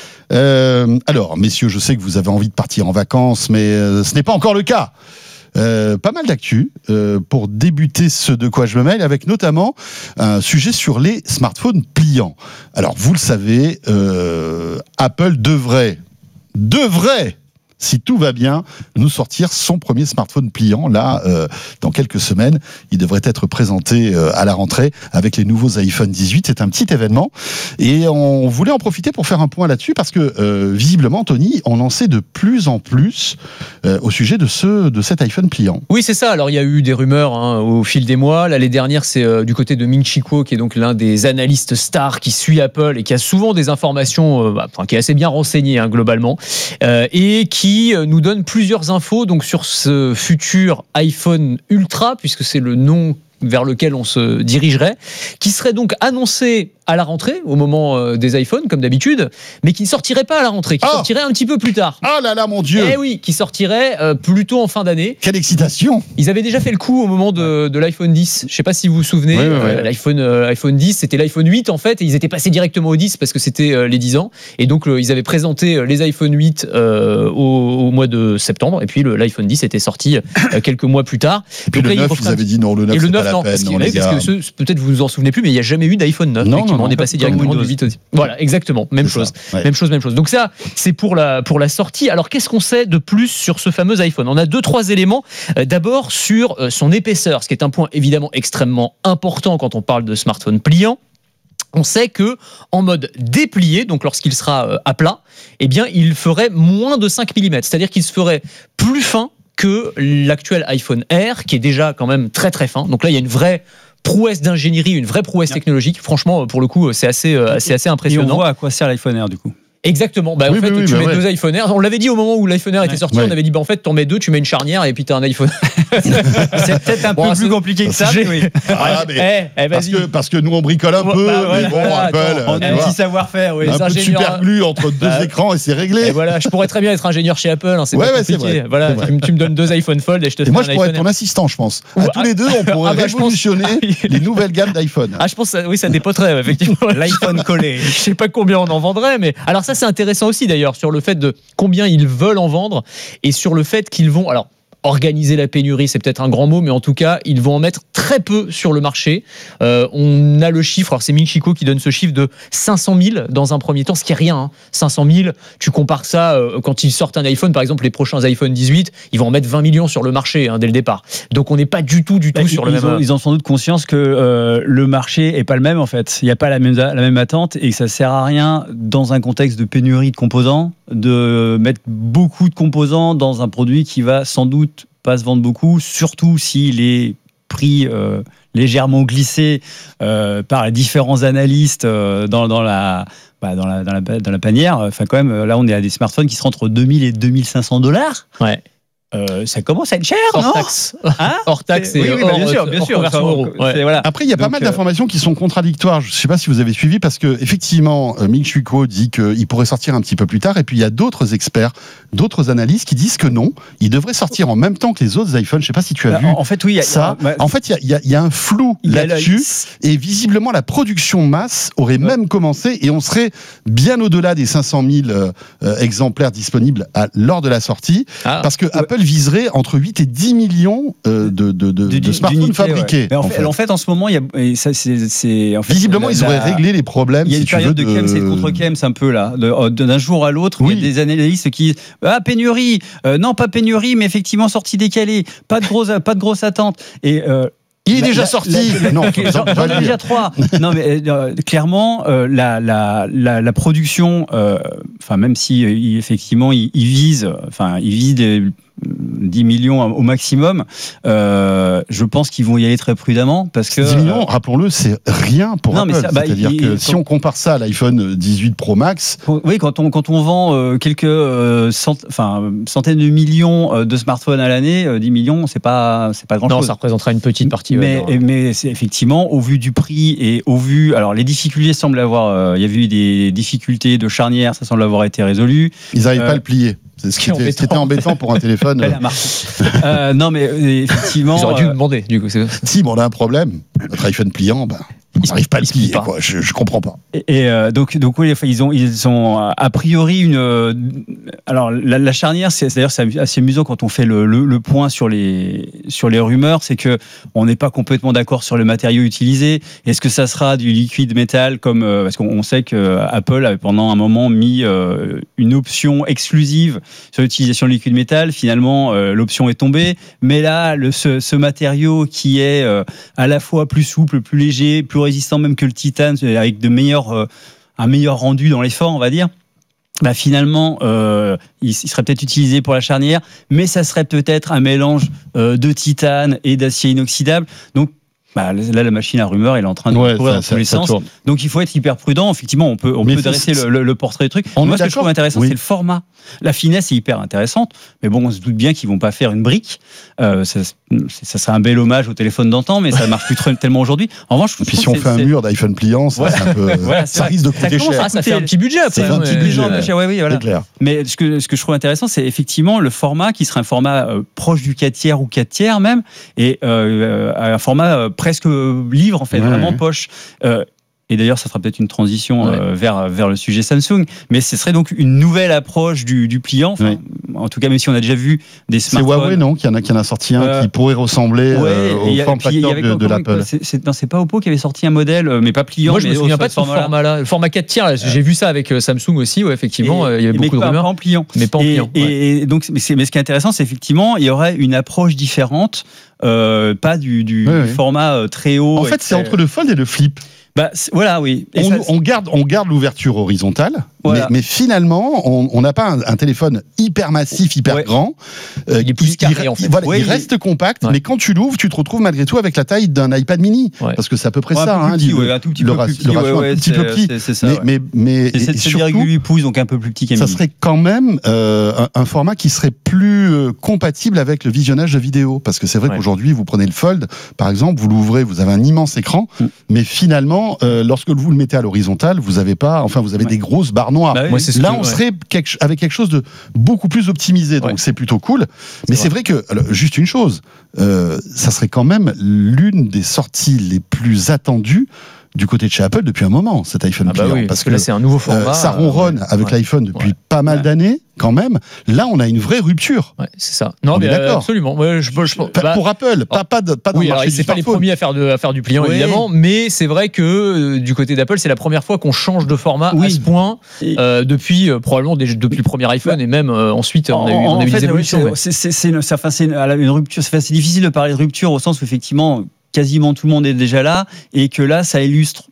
Speaker 9: Euh, alors messieurs, je sais que vous avez envie de partir en vacances mais euh, ce n'est pas encore le cas. Euh, pas mal d'actu euh, pour débuter ce de quoi je me mêle, avec notamment un sujet sur les smartphones pliants. Alors vous le savez, euh, Apple devrait devrait si tout va bien, nous sortir son premier smartphone pliant. Là, euh, dans quelques semaines, il devrait être présenté euh, à la rentrée avec les nouveaux iPhone dix-huit. C'est un petit événement. Et on voulait en profiter pour faire un point là-dessus parce que, euh, visiblement, Tony, on en sait de plus en plus euh, au sujet de, ce, de cet iPhone pliant.
Speaker 10: Oui, c'est ça. Alors, il y a eu des rumeurs hein, au fil des mois. L'année dernière, c'est euh, du côté de Ming Chi Kuo, qui est donc l'un des analystes stars qui suit Apple et qui a souvent des informations, euh, bah, enfin, qui est assez bien renseigné hein, globalement, euh, et qui nous donne plusieurs infos donc sur ce futur iPhone Ultra, puisque c'est le nom vers lequel on se dirigerait, qui serait donc annoncé à la rentrée, au moment euh, des iPhones, comme d'habitude, mais qui ne sortirait pas à la rentrée, qui oh sortirait un petit peu plus tard.
Speaker 9: Ah là là, mon Dieu.
Speaker 10: Eh oui, qui sortirait euh, plutôt en fin d'année.
Speaker 9: Quelle excitation.
Speaker 10: Ils avaient déjà fait le coup au moment de, de l'iPhone dix. Je ne sais pas si vous vous souvenez.
Speaker 9: Ouais, ouais, ouais.
Speaker 10: Euh, L'iPhone, euh, iPhone dix, c'était l'iPhone huit, en fait, et ils étaient passés directement au dix parce que c'était euh, les dix ans. Et donc, euh, ils avaient présenté les iPhone huit euh, au, au mois de septembre, et puis le, l'iPhone dix était sorti euh, quelques mois plus tard.
Speaker 9: Et puis donc, le là, neuf, vous avez dit non, le neuf,
Speaker 10: et
Speaker 9: c'est
Speaker 10: le neuf,
Speaker 9: pas la
Speaker 10: non,
Speaker 9: peine.
Speaker 10: Parce,
Speaker 9: non,
Speaker 10: parce que ce, peut-être vous vous en souvenez plus, mais il n'y a jamais eu d'iPhone neuf.
Speaker 9: Non, non, non,
Speaker 10: on est passé directement du huit. Voilà, exactement, même
Speaker 9: c'est
Speaker 10: chose,
Speaker 9: ça, ouais.
Speaker 10: même chose, même chose. Donc ça, c'est pour la pour la sortie. Alors qu'est-ce qu'on sait de plus sur ce fameux iPhone ? On a deux trois éléments. Euh, d'abord sur euh, son épaisseur, ce qui est un point évidemment extrêmement important quand on parle de smartphone pliant. On sait que en mode déplié, donc lorsqu'il sera euh, à plat, eh bien il ferait moins de cinq millimètres, c'est-à-dire qu'il se ferait plus fin que l'actuel iPhone Air, qui est déjà quand même très très fin. Donc là, il y a une vraie prouesse d'ingénierie, une vraie prouesse technologique. Franchement, pour le coup, c'est assez, c'est assez impressionnant.
Speaker 11: Et on voit à quoi sert l'iPhone Air du coup.
Speaker 10: Exactement. Bah,
Speaker 9: Oui,
Speaker 10: en fait,
Speaker 9: oui, oui,
Speaker 10: tu
Speaker 9: bah
Speaker 10: mets
Speaker 9: ouais.
Speaker 10: deux iPhone Air. On l'avait dit au moment où l'iPhone Air était
Speaker 11: Ouais.
Speaker 10: sorti.
Speaker 9: Ouais.
Speaker 10: On avait dit, bah, en fait, t'en mets deux, tu mets une charnière et puis t'as un iPhone.
Speaker 11: C'est peut-être un
Speaker 10: Bon,
Speaker 11: peu
Speaker 10: c'est-
Speaker 11: plus compliqué que ça.
Speaker 10: J'ai-
Speaker 11: mais oui.
Speaker 9: Ah, mais
Speaker 10: Eh, eh,
Speaker 9: parce,
Speaker 10: vas-y.
Speaker 9: que, parce que nous, on bricole un
Speaker 10: Ouais,
Speaker 9: peu,
Speaker 10: bah, voilà,
Speaker 9: mais bon,
Speaker 10: voilà,
Speaker 9: Apple,
Speaker 10: attends,
Speaker 9: euh,
Speaker 11: On
Speaker 9: tu
Speaker 11: a un
Speaker 9: vois,
Speaker 11: petit savoir-faire, oui.
Speaker 9: un
Speaker 10: les
Speaker 9: peu de
Speaker 10: ingénieurs-
Speaker 9: super glue entre deux
Speaker 10: Bah,
Speaker 9: écrans et c'est réglé.
Speaker 10: Et voilà, je pourrais très bien être ingénieur chez Apple. Hein, c'est
Speaker 9: Ouais,
Speaker 10: pas
Speaker 9: ouais, c'est
Speaker 10: compliqué.
Speaker 9: vrai,
Speaker 10: Voilà,
Speaker 9: c'est vrai.
Speaker 10: tu, me- tu me donnes deux iPhone Fold et je te
Speaker 9: Et
Speaker 10: fais
Speaker 9: moi,
Speaker 10: un
Speaker 9: je pourrais
Speaker 10: iPhone
Speaker 9: être ton
Speaker 10: Air.
Speaker 9: assistant, je pense.
Speaker 10: Ou-
Speaker 9: À tous les deux, on pourrait
Speaker 10: Ah, bah, je pense-
Speaker 9: révolutionner les nouvelles gammes d'iPhone.
Speaker 10: Ah, je pense, que ça- oui, ça dépoterait, effectivement.
Speaker 11: L'iPhone collé.
Speaker 10: Je sais pas combien on en vendrait, mais alors ça, c'est intéressant aussi d'ailleurs sur le fait de combien ils veulent en vendre et sur le fait qu'ils vont. Alors, organiser la pénurie, c'est peut-être un grand mot, mais en tout cas, ils vont en mettre très peu sur le marché. Euh, on a le chiffre, alors c'est Ming Chi Kuo qui donne ce chiffre de cinq cent mille dans un premier temps, ce qui est rien. Hein. cinq cent mille, tu compares ça euh, quand ils sortent un iPhone, par exemple les prochains iPhone dix-huit, ils vont en mettre vingt millions sur le marché hein, dès le départ. Donc on n'est pas du tout, du tout
Speaker 11: Bah,
Speaker 10: sur
Speaker 11: ils,
Speaker 10: le même.
Speaker 11: ont, ils ont sans doute conscience que euh, le marché est pas le même en fait. Il n'y a pas la même, la même attente et que ça sert à rien dans un contexte de pénurie de composants de mettre beaucoup de composants dans un produit qui va sans doute pas se vendre beaucoup, surtout si les prix euh, légèrement glissés euh, par les différents analystes euh, dans, dans la bah, dans la, dans la dans la panière. Enfin quand même, là on est à des smartphones qui se rentrent entre deux mille et deux mille cinq cents dollars.
Speaker 10: Ouais.
Speaker 11: Euh, ça commence à être cher,
Speaker 10: Hors
Speaker 11: non
Speaker 10: taxe.
Speaker 11: Hein
Speaker 10: Hors taxe et
Speaker 11: oui, oui,
Speaker 10: hors,
Speaker 11: bah, bien sûr, bien
Speaker 10: hors
Speaker 11: sûr.
Speaker 10: conversion
Speaker 11: Enfin,
Speaker 10: euro.
Speaker 11: c'est-
Speaker 10: Ouais.
Speaker 11: voilà.
Speaker 9: Après, il y a pas
Speaker 11: Donc,
Speaker 9: mal
Speaker 11: euh,
Speaker 9: d'informations qui sont contradictoires. Je ne sais pas si vous avez suivi, parce que effectivement, euh, Ming Chi Kuo dit qu'il pourrait sortir un petit peu plus tard, et puis il y a d'autres experts, d'autres analystes qui disent que non, il devrait sortir en même temps que les autres iPhones. Je ne sais pas si tu as
Speaker 11: Bah,
Speaker 9: vu
Speaker 11: en, en fait, oui. il y a-
Speaker 9: ça.
Speaker 11: bah,
Speaker 9: En fait, il y a- il y, a- il y a un flou
Speaker 11: il y a
Speaker 9: là-dessus,
Speaker 11: le-
Speaker 9: et visiblement la production masse aurait même commencé, et on serait bien au-delà des cinq cent mille euh, euh, exemplaires disponibles à, lors de la sortie,
Speaker 10: Ah.
Speaker 9: parce que Apple viserait entre huit et dix millions euh, de, de, de,
Speaker 11: de-
Speaker 9: de smartphones
Speaker 11: d'unités, ouais.
Speaker 9: fabriqués.
Speaker 11: Mais en,
Speaker 9: en
Speaker 11: fait,
Speaker 9: fait.
Speaker 11: en fait, en ce moment, il y a, et ça, c'est, c'est- en fait,
Speaker 9: Visiblement,
Speaker 11: la-
Speaker 9: ils auraient
Speaker 11: la-
Speaker 9: réglé les problèmes.
Speaker 11: Il y a
Speaker 9: si
Speaker 11: une
Speaker 9: tu veux,
Speaker 11: période de Kems et de contre-Kems un peu là, de- de- d'un jour à l'autre, où
Speaker 9: Oui.
Speaker 11: il y a des analystes qui disent ah pénurie, euh, non pas pénurie, mais effectivement sortie décalée, pas de grosse, pas de grosse attente. Et euh,
Speaker 9: Il est
Speaker 11: la-
Speaker 9: déjà
Speaker 11: la-
Speaker 9: sorti.
Speaker 11: la-
Speaker 9: Non,
Speaker 11: la-
Speaker 9: faut-
Speaker 11: j'en
Speaker 9: faut pas
Speaker 11: j'en
Speaker 9: le
Speaker 11: ai
Speaker 9: dire.
Speaker 11: déjà trois. Non mais euh, clairement, euh, la, la, la, la production, euh, enfin même si euh, il- effectivement il, il vise, enfin il vise des dix millions au maximum, euh, je pense qu'ils vont y aller très prudemment parce que
Speaker 9: dix millions, rappelons-le, c'est rien pour
Speaker 11: Non, mais
Speaker 9: Apple.
Speaker 11: ça- bah,
Speaker 9: C'est-à-dire
Speaker 11: il-
Speaker 9: que
Speaker 11: il-
Speaker 9: si on compare ça à l'iPhone dix-huit Pro Max,
Speaker 11: oui, quand on, quand on vend euh, quelques euh, cent, enfin, centaines de millions euh, de smartphones à l'année, euh, dix millions, c'est pas, c'est pas grand-chose.
Speaker 10: Non, ça représentera une petite partie.
Speaker 11: Mais,
Speaker 10: ouais,
Speaker 11: mais c'est effectivement, au vu du prix et au vu. Alors, les difficultés semblent avoir. euh, Il y a eu des difficultés de charnière, ça semble avoir été résolu.
Speaker 9: ils n'arrivent
Speaker 11: Euh,
Speaker 9: pas à le plier. C'est ce qui,
Speaker 10: c'est
Speaker 9: était, ce qui était
Speaker 10: embêtant.
Speaker 9: embêtant pour un téléphone.
Speaker 11: Belle marque. Euh, non, mais euh, effectivement.
Speaker 10: Ils auraient dû
Speaker 11: euh,
Speaker 10: me demander, du coup. c'est-
Speaker 9: Si, bon, on a un problème. Notre iPhone pliant, ben, on n'arrive pas à
Speaker 10: il
Speaker 9: le
Speaker 10: se plie
Speaker 9: plier.
Speaker 10: pas.
Speaker 9: Quoi. Je, je comprends pas.
Speaker 11: Et, et, euh, donc, donc oui, enfin, ils ont, ils ont euh, a priori une. euh, alors, la, la charnière, c'est c'est- d'ailleurs c'est assez amusant quand on fait le, le, le point sur les sur les rumeurs, c'est que on n'est pas complètement d'accord sur le matériau utilisé. Est-ce que ça sera du liquide métal comme euh, parce qu'on on sait que Apple avait pendant un moment mis euh, une option exclusive sur l'utilisation de liquide métal. Finalement, euh, l'option est tombée. Mais là, le, ce, ce matériau qui est euh, à la fois plus souple, plus léger, plus résistant même que le titane, avec de meilleurs, euh, un meilleur rendu dans l'effort, on va dire. Bah finalement, euh, il, il serait peut-être utilisé pour la charnière, mais ça serait peut-être un mélange euh, de titane et d'acier inoxydable. Donc bah, là, la machine à rumeurs, elle est en train de
Speaker 9: Ouais,
Speaker 11: courir
Speaker 9: ça-
Speaker 11: dans
Speaker 9: ça-
Speaker 11: tous les
Speaker 9: ça
Speaker 11: sens.
Speaker 9: tourne.
Speaker 11: Donc il faut être hyper prudent. Effectivement, on peut, on
Speaker 9: Mais
Speaker 11: peut
Speaker 9: c'est-
Speaker 11: dresser
Speaker 9: c'est-
Speaker 11: le, le- le portrait du truc.
Speaker 9: On
Speaker 11: Moi,
Speaker 9: est
Speaker 11: ce que je trouve
Speaker 9: d'accord.
Speaker 11: intéressant,
Speaker 9: Oui.
Speaker 11: c'est le format. La finesse est hyper intéressante, mais bon, on se doute bien qu'ils vont pas faire une brique. Euh, ça, ça serait un bel hommage au téléphone d'antan, mais ça marche plus trop- tellement aujourd'hui. En revanche, je
Speaker 9: Et puis
Speaker 11: trouve
Speaker 9: si on
Speaker 11: que
Speaker 9: fait un
Speaker 11: c'est-
Speaker 9: mur d'iPhone pliant, ça,
Speaker 11: Voilà.
Speaker 9: c'est un peu,
Speaker 11: Voilà, c'est
Speaker 9: ça
Speaker 11: vrai.
Speaker 9: risque de
Speaker 11: Ça
Speaker 9: coûter
Speaker 11: commence
Speaker 9: cher.
Speaker 11: à
Speaker 10: Ça fait un petit budget après.
Speaker 9: C'est un
Speaker 10: hein,
Speaker 9: petit
Speaker 10: mais-
Speaker 9: budget.
Speaker 11: Ouais, ouais, oui, voilà.
Speaker 9: C'est clair.
Speaker 11: Mais ce que, ce que je trouve intéressant, c'est effectivement le format qui serait un format euh, proche du quatre tiers ou quatre tiers même, et euh, euh, un format euh, presque livre, en fait,
Speaker 9: Ouais,
Speaker 11: vraiment
Speaker 9: ouais.
Speaker 11: poche. Euh, et d'ailleurs, ça sera peut-être une transition euh, vers, vers le sujet Samsung, mais ce serait donc une nouvelle approche du, du pliant. Enfin,
Speaker 9: Ouais.
Speaker 11: En tout cas, même si on a déjà vu des
Speaker 9: C'est
Speaker 11: smartphones.
Speaker 9: Huawei, non, qui en a, qui en a sorti un
Speaker 11: Euh,
Speaker 9: qui pourrait ressembler
Speaker 11: Ouais,
Speaker 9: euh,
Speaker 11: et il y
Speaker 9: au
Speaker 11: a-
Speaker 9: form
Speaker 11: puis il y
Speaker 9: factor
Speaker 11: avait
Speaker 9: de, de
Speaker 11: encore-
Speaker 9: l'Apple.
Speaker 11: c'est- c'est- Non, c'est pas Oppo qui avait sorti un modèle, euh, mais pas pliant.
Speaker 10: Moi, je me
Speaker 11: mais
Speaker 10: souviens
Speaker 11: au-
Speaker 10: pas de ce
Speaker 11: format-là.
Speaker 10: format-là. Le format quatre tiers, là, j'ai vu ça avec euh, Samsung aussi, ouais, effectivement.
Speaker 11: Et-
Speaker 10: euh, il y avait
Speaker 11: mais
Speaker 10: beaucoup de
Speaker 11: pas-
Speaker 10: rumeurs.
Speaker 11: pas en pliant.
Speaker 10: Mais pas en
Speaker 11: Et,
Speaker 10: pliant. ouais.
Speaker 11: et- et donc, mais, c'est- mais ce qui est intéressant, c'est effectivement, il y aurait une approche différente, euh, pas du, du,
Speaker 9: Ouais,
Speaker 11: du
Speaker 9: ouais.
Speaker 11: format euh, très haut.
Speaker 9: En
Speaker 11: et
Speaker 9: fait, c'est
Speaker 11: très-
Speaker 9: entre le fold et le flip.
Speaker 11: Bah, voilà, oui. Et
Speaker 9: on,
Speaker 11: ça,
Speaker 9: on garde, on garde l'ouverture horizontale, voilà. mais, mais finalement, on n'a pas un, un téléphone hyper massif, hyper ouais. grand.
Speaker 10: Euh, il est plus carré,
Speaker 9: il,
Speaker 10: en fait.
Speaker 9: Voilà,
Speaker 11: ouais,
Speaker 9: il, il reste compact, ouais. mais quand tu l'ouvres, tu te retrouves malgré tout avec la taille d'un iPad mini. Ouais. Parce que c'est à peu près
Speaker 11: ouais,
Speaker 9: ça.
Speaker 11: Un,
Speaker 9: hein,
Speaker 11: petit,
Speaker 9: le,
Speaker 11: ouais, un tout petit
Speaker 9: le,
Speaker 11: peu plus petit.
Speaker 9: Le ratio
Speaker 11: ouais,
Speaker 9: un tout petit peu petit.
Speaker 11: C'est, c'est ça,
Speaker 9: mais,
Speaker 11: ouais.
Speaker 9: mais, mais
Speaker 11: c'est
Speaker 9: et, et
Speaker 11: sept virgule huit pouces, donc un peu plus petit qu'un
Speaker 9: ça
Speaker 11: mini.
Speaker 9: serait quand même euh, un, un format qui serait plus euh, compatible avec le visionnage de vidéo. Parce que c'est vrai ouais. qu'aujourd'hui, vous prenez le Fold, par exemple, vous l'ouvrez, vous avez un immense écran, mm. mais finalement, euh, lorsque vous le mettez à l'horizontale, vous avez pas, enfin, vous avez ouais. des grosses barres noires.
Speaker 11: Bah oui,
Speaker 9: Moi,
Speaker 11: c'est
Speaker 9: Là,
Speaker 11: que,
Speaker 9: on
Speaker 11: ouais.
Speaker 9: serait quelque, avec quelque chose de beaucoup plus optimisé, donc ouais. c'est plutôt cool. Mais c'est, c'est vrai que, alors, juste une chose, euh, ça serait quand même l'une des sorties les plus attendues du côté de chez Apple depuis un moment, cet iPhone
Speaker 10: ah bah
Speaker 9: pliant.
Speaker 10: oui,
Speaker 9: parce
Speaker 10: que là, c'est un nouveau format.
Speaker 9: Euh, ça ronronne euh, avec ouais. l'iPhone depuis ouais. pas mal ouais. d'années, quand même. Là, on a une vraie rupture.
Speaker 10: Ouais, c'est ça. Non,
Speaker 9: on
Speaker 10: mais
Speaker 9: est d'accord.
Speaker 10: Absolument. Ouais, je, je, je,
Speaker 9: bah, pour Apple, pas, pas, de, pas dans
Speaker 10: oui,
Speaker 9: le marché
Speaker 10: alors, c'est pas les premiers à faire, de, à faire du pliant, oui. évidemment, mais c'est vrai que euh, du côté d'Apple, c'est la première fois qu'on change de format oui. à ce point euh, depuis euh, probablement des, depuis le premier iPhone bah, et même euh, ensuite on a eu, on a eu des évolutions.
Speaker 11: Oui, c'est, c'est, c'est, une, ça, c'est une, une rupture. C'est, c'est difficile de parler de rupture au sens où effectivement quasiment tout le monde est déjà là et que là, ça illustre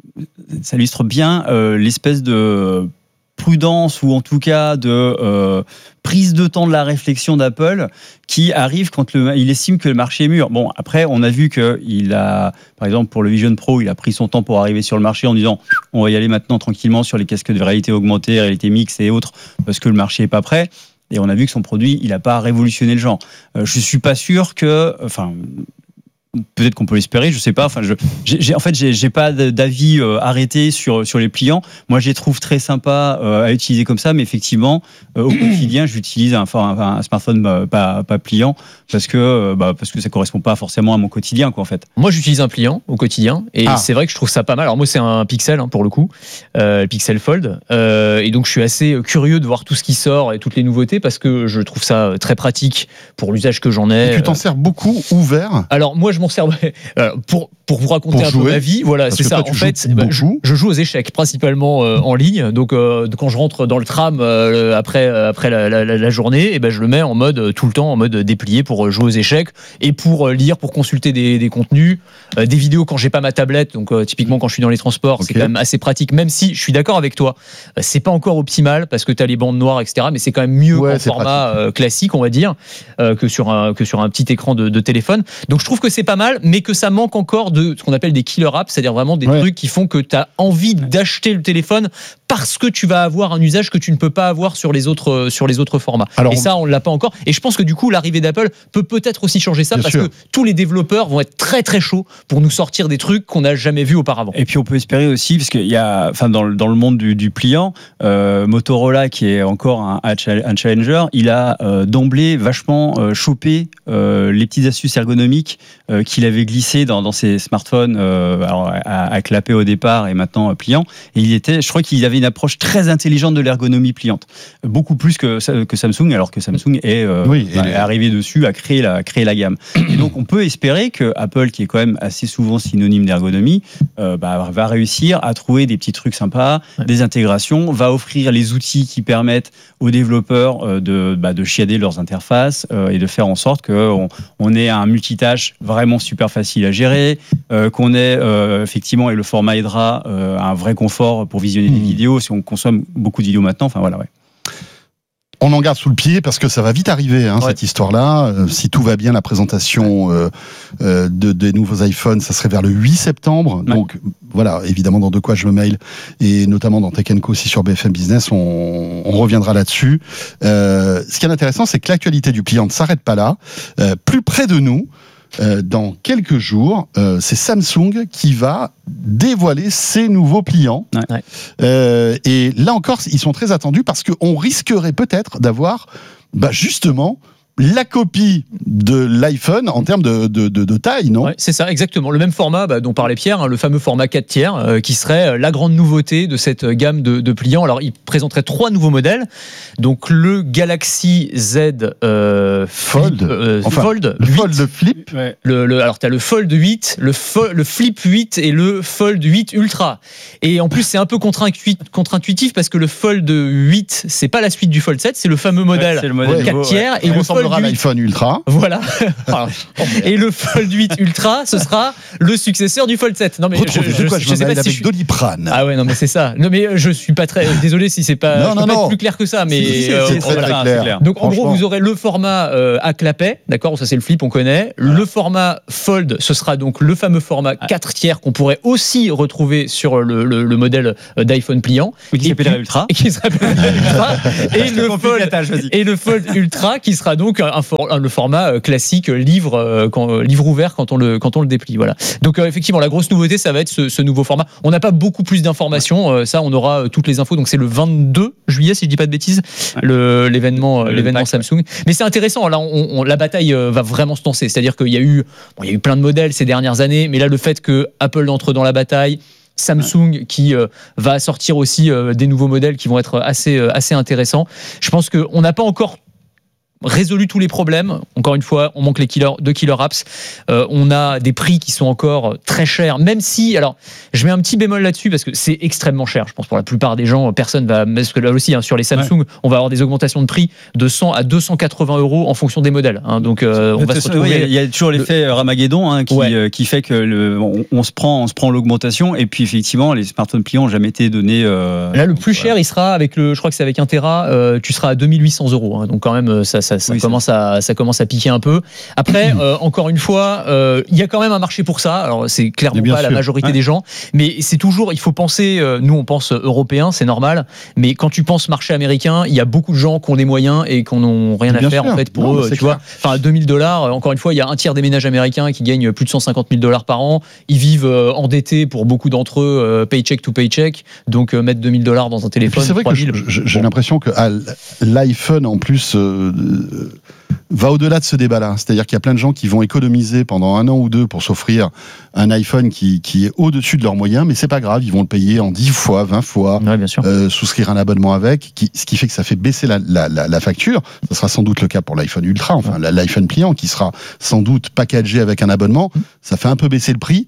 Speaker 11: ça illustre bien euh, l'espèce de prudence ou en tout cas de euh, prise de temps de la réflexion d'Apple qui arrive quand le, il estime que le marché est mûr. Bon, après, on a vu qu'il a, par exemple, pour le Vision Pro, il a pris son temps pour arriver sur le marché en disant on va y aller maintenant tranquillement sur les casques de réalité augmentée, réalité mixte et autres parce que le marché n'est pas prêt. Et on a vu que son produit, il n'a pas révolutionné le genre. Euh, je ne suis pas sûr que... Enfin, peut-être qu'on peut l'espérer, je sais pas. Enfin, je, j'ai, en fait, j'ai, j'ai pas d'avis euh, arrêté sur sur les pliants. Moi, je les trouve très sympas euh, à utiliser comme ça, mais effectivement, euh, au quotidien, j'utilise un, un, un smartphone bah, pas pas pliant parce que bah, parce que ça correspond pas forcément à mon quotidien, quoi, en fait.
Speaker 10: Moi, j'utilise un pliant au quotidien et ah. c'est vrai que je trouve ça pas mal. Alors moi, c'est un Pixel hein, pour le coup, euh, le Pixel Fold, euh, et donc je suis assez curieux de voir tout ce qui sort et toutes les nouveautés parce que je trouve ça très pratique pour l'usage que j'en ai.
Speaker 9: Et tu t'en sers beaucoup ouvert.
Speaker 10: Alors moi, je m'en sers pour pour vous raconter pour un jouer, peu ma vie. Voilà, c'est ça. Toi, en fait, bah, je, je joue aux échecs principalement euh, en ligne. Donc euh, quand je rentre dans le tram euh, après après la, la, la journée, et ben je le mets en mode euh, tout le temps en mode déplié pour jouer aux échecs et pour euh, lire, pour consulter des, des contenus, euh, des vidéos quand j'ai pas ma tablette. Donc euh, typiquement quand je suis dans les transports, okay. c'est quand même assez pratique. Même si je suis d'accord avec toi, euh, c'est pas encore optimal parce que tu as les bandes noires, et cetera. Mais c'est quand même mieux ouais, en format euh, classique, on va dire, euh, que sur un que sur un petit écran de, de téléphone. Donc je trouve que c'est pas mal. Mais que ça manque encore de ce qu'on appelle des killer apps, c'est-à-dire vraiment des ouais. trucs qui font que tu as envie d'acheter le téléphone parce que tu vas avoir un usage que tu ne peux pas avoir sur les autres, sur les autres formats. Alors, et ça, on ne l'a pas encore. Et je pense que du coup, l'arrivée d'Apple peut peut-être aussi changer ça parce sûr. que tous les développeurs vont être très très chauds pour nous sortir des trucs qu'on n'a jamais vus auparavant.
Speaker 11: Et puis on peut espérer aussi, parce qu'il y a, enfin, dans, le, dans le monde du, du pliant, euh, Motorola, qui est encore un, un challenger, il a euh, d'emblée vachement euh, chopé euh, les petites astuces ergonomiques euh, qu'il avait glissé dans, dans ses smartphones euh, alors, à, à clapper au départ et maintenant euh, pliant. Et il était, je crois qu'il avait une approche très intelligente de l'ergonomie pliante, beaucoup plus que, que Samsung, alors que Samsung est, euh, oui, bah, est arrivé dessus à créer la, créer la gamme. Et donc on peut espérer que Apple, qui est quand même assez souvent synonyme d'ergonomie, euh, bah, va réussir à trouver des petits trucs sympas, ouais. des intégrations, va offrir les outils qui permettent aux développeurs euh, de, bah, de chiader leurs interfaces euh, et de faire en sorte qu'on on ait un multitâche vraiment super facile à gérer, euh, qu'on ait euh, effectivement, et le format aidera, euh, un vrai confort pour visionner mmh. des vidéos, si on consomme beaucoup de vidéos maintenant, enfin voilà, ouais.
Speaker 9: On en garde sous le pied parce que ça va vite arriver, hein, ouais. cette histoire-là. Euh, si tout va bien, la présentation euh, euh, de, des nouveaux iPhones, ça serait vers le huit septembre. Ouais. Donc voilà, évidemment, dans De quoi je me mail, et notamment dans Tech and Co aussi sur B F M Business, on, on reviendra là-dessus. Euh, ce qui est intéressant, c'est que l'actualité du pliant ne s'arrête pas là. Euh, plus près de nous, Euh, dans quelques jours, euh, c'est Samsung qui va dévoiler ses nouveaux pliants. Ouais. Euh, et là encore, ils sont très attendus parce qu'on risquerait peut-être d'avoir bah, justement la copie de l'iPhone en termes de, de, de, de taille, non ?
Speaker 10: Ouais, c'est ça, exactement. Le même format bah, dont parlait Pierre, hein, le fameux format quatre tiers, euh, qui serait la grande nouveauté de cette gamme de, de pliants. Alors, il présenterait trois nouveaux modèles. Donc, le Galaxy Z euh,
Speaker 9: Fold,
Speaker 10: Flip, euh,
Speaker 9: enfin,
Speaker 10: Fold
Speaker 9: le
Speaker 10: huit.
Speaker 9: Fold Flip.
Speaker 10: Ouais. Le, le, alors, tu as le Fold huit, le, fo- le Flip huit et le Fold huit Ultra. Et en plus, c'est un peu contre-intuitif, contre-intuitif parce que le Fold huit, c'est pas la suite du Fold sept, c'est le fameux modèle,
Speaker 11: ouais, c'est le modèle
Speaker 10: quatre
Speaker 11: nouveau,
Speaker 10: tiers.
Speaker 11: Ouais.
Speaker 10: Et, et le Fold
Speaker 9: s'appellera l'iPhone Ultra.
Speaker 10: Voilà. Et le Fold huit Ultra, ce sera le successeur du Fold sept. Non mais
Speaker 9: Retrouvez
Speaker 10: je,
Speaker 9: de quoi
Speaker 10: je,
Speaker 9: je,
Speaker 10: je sais pas
Speaker 9: avec
Speaker 10: si je suis...
Speaker 9: Doliprane.
Speaker 10: Ah ouais, non mais c'est ça. Non mais je suis pas très désolé si c'est pas,
Speaker 9: non,
Speaker 10: je
Speaker 9: non,
Speaker 10: peux pas
Speaker 9: non.
Speaker 10: être plus clair que ça, mais
Speaker 9: si, si,
Speaker 10: euh,
Speaker 9: c'est très,
Speaker 10: voilà.
Speaker 9: très clair. clair.
Speaker 10: Donc en gros, vous aurez le format euh, à clapet, d'accord, ça c'est le flip, on connaît. Voilà. Le format Fold, ce sera donc le fameux format quatre tiers qu'on pourrait aussi retrouver sur le, le, le modèle d'iPhone pliant,
Speaker 11: oui, qui s'appellera Ultra,
Speaker 10: et qui s'appellera Ultra, et le Fold et le Fold Ultra qui sera donc un, un, le format classique livre quand, livre ouvert quand on le quand on le déplie. Voilà. Donc euh, effectivement, la grosse nouveauté, ça va être ce, ce nouveau format. On n'a pas beaucoup plus d'informations, euh, ça, on aura euh, toutes les infos. Donc c'est le vingt-deux juillet, si je dis pas de bêtises, le, l'événement, le l'événement pack, Samsung. Ouais. Mais c'est intéressant. Là, on, on, la bataille euh, va vraiment se lancer. C'est-à-dire qu'il y a eu, bon, il y a eu plein de modèles ces dernières années, mais là, le fait que Apple entre dans la bataille, Samsung ouais. qui euh, va sortir aussi euh, des nouveaux modèles qui vont être assez euh, assez intéressants. Je pense qu'on n'a pas encore résolu tous les problèmes. Encore une fois, on manque les killer, deux killer apps. Euh, on a des prix qui sont encore très chers, même si, alors, je mets un petit bémol là-dessus parce que c'est extrêmement cher. Je pense pour la plupart des gens, personne va, parce que là aussi, hein, sur les Samsung, ouais. on va avoir des augmentations de prix de cent à deux cent quatre-vingts euros en fonction des modèles. Hein, donc, euh, on va se retrouver.
Speaker 11: Il oui, y, y a toujours l'effet Ramageddon hein, qui, ouais. euh, qui fait que le, on, on se prend, on se prend l'augmentation et puis effectivement, les smartphones pliants n'ont jamais été donnés. Euh,
Speaker 10: là, le plus cher, il sera avec le, je crois que c'est avec un Tera, euh, tu seras à deux mille huit cents euros. Hein, donc quand même, ça, ça, ça oui, commence à, ça commence à piquer un peu. Après, euh, encore une fois, il euh, y a quand même un marché pour ça. Alors, c'est clairement pas sûr. La majorité ouais. des gens, mais c'est toujours, il faut penser. Euh, nous, on pense européen, c'est normal. Mais quand tu penses marché américain, il y a beaucoup de gens qui ont des moyens et qui n'ont rien bien à faire sûr. En fait pour non, eux. Tu clair. vois, enfin, deux mille dollars. Encore une fois, il y a un tiers des ménages américains qui gagnent plus de cent cinquante mille dollars par an. Ils vivent euh, endettés pour beaucoup d'entre eux, euh, paycheck to paycheck. Donc, euh, mettre deux mille dollars dans un téléphone.
Speaker 9: C'est vrai que je, j'ai bon. l'impression que ah, l'iPhone en plus. Euh, va au-delà de ce débat-là. C'est-à-dire qu'il y a plein de gens qui vont économiser pendant un an ou deux pour s'offrir un iPhone qui, qui est au-dessus de leurs moyens, mais c'est pas grave, ils vont le payer en dix fois, vingt fois,
Speaker 10: ouais, bien sûr.
Speaker 9: Euh, souscrire un abonnement avec, qui, ce qui fait que ça fait baisser la, la, la, la facture. Ce sera sans doute le cas pour l'iPhone Ultra, enfin ouais. l'iPhone pliant, qui sera sans doute packagé avec un abonnement. Mmh. Ça fait un peu baisser le prix,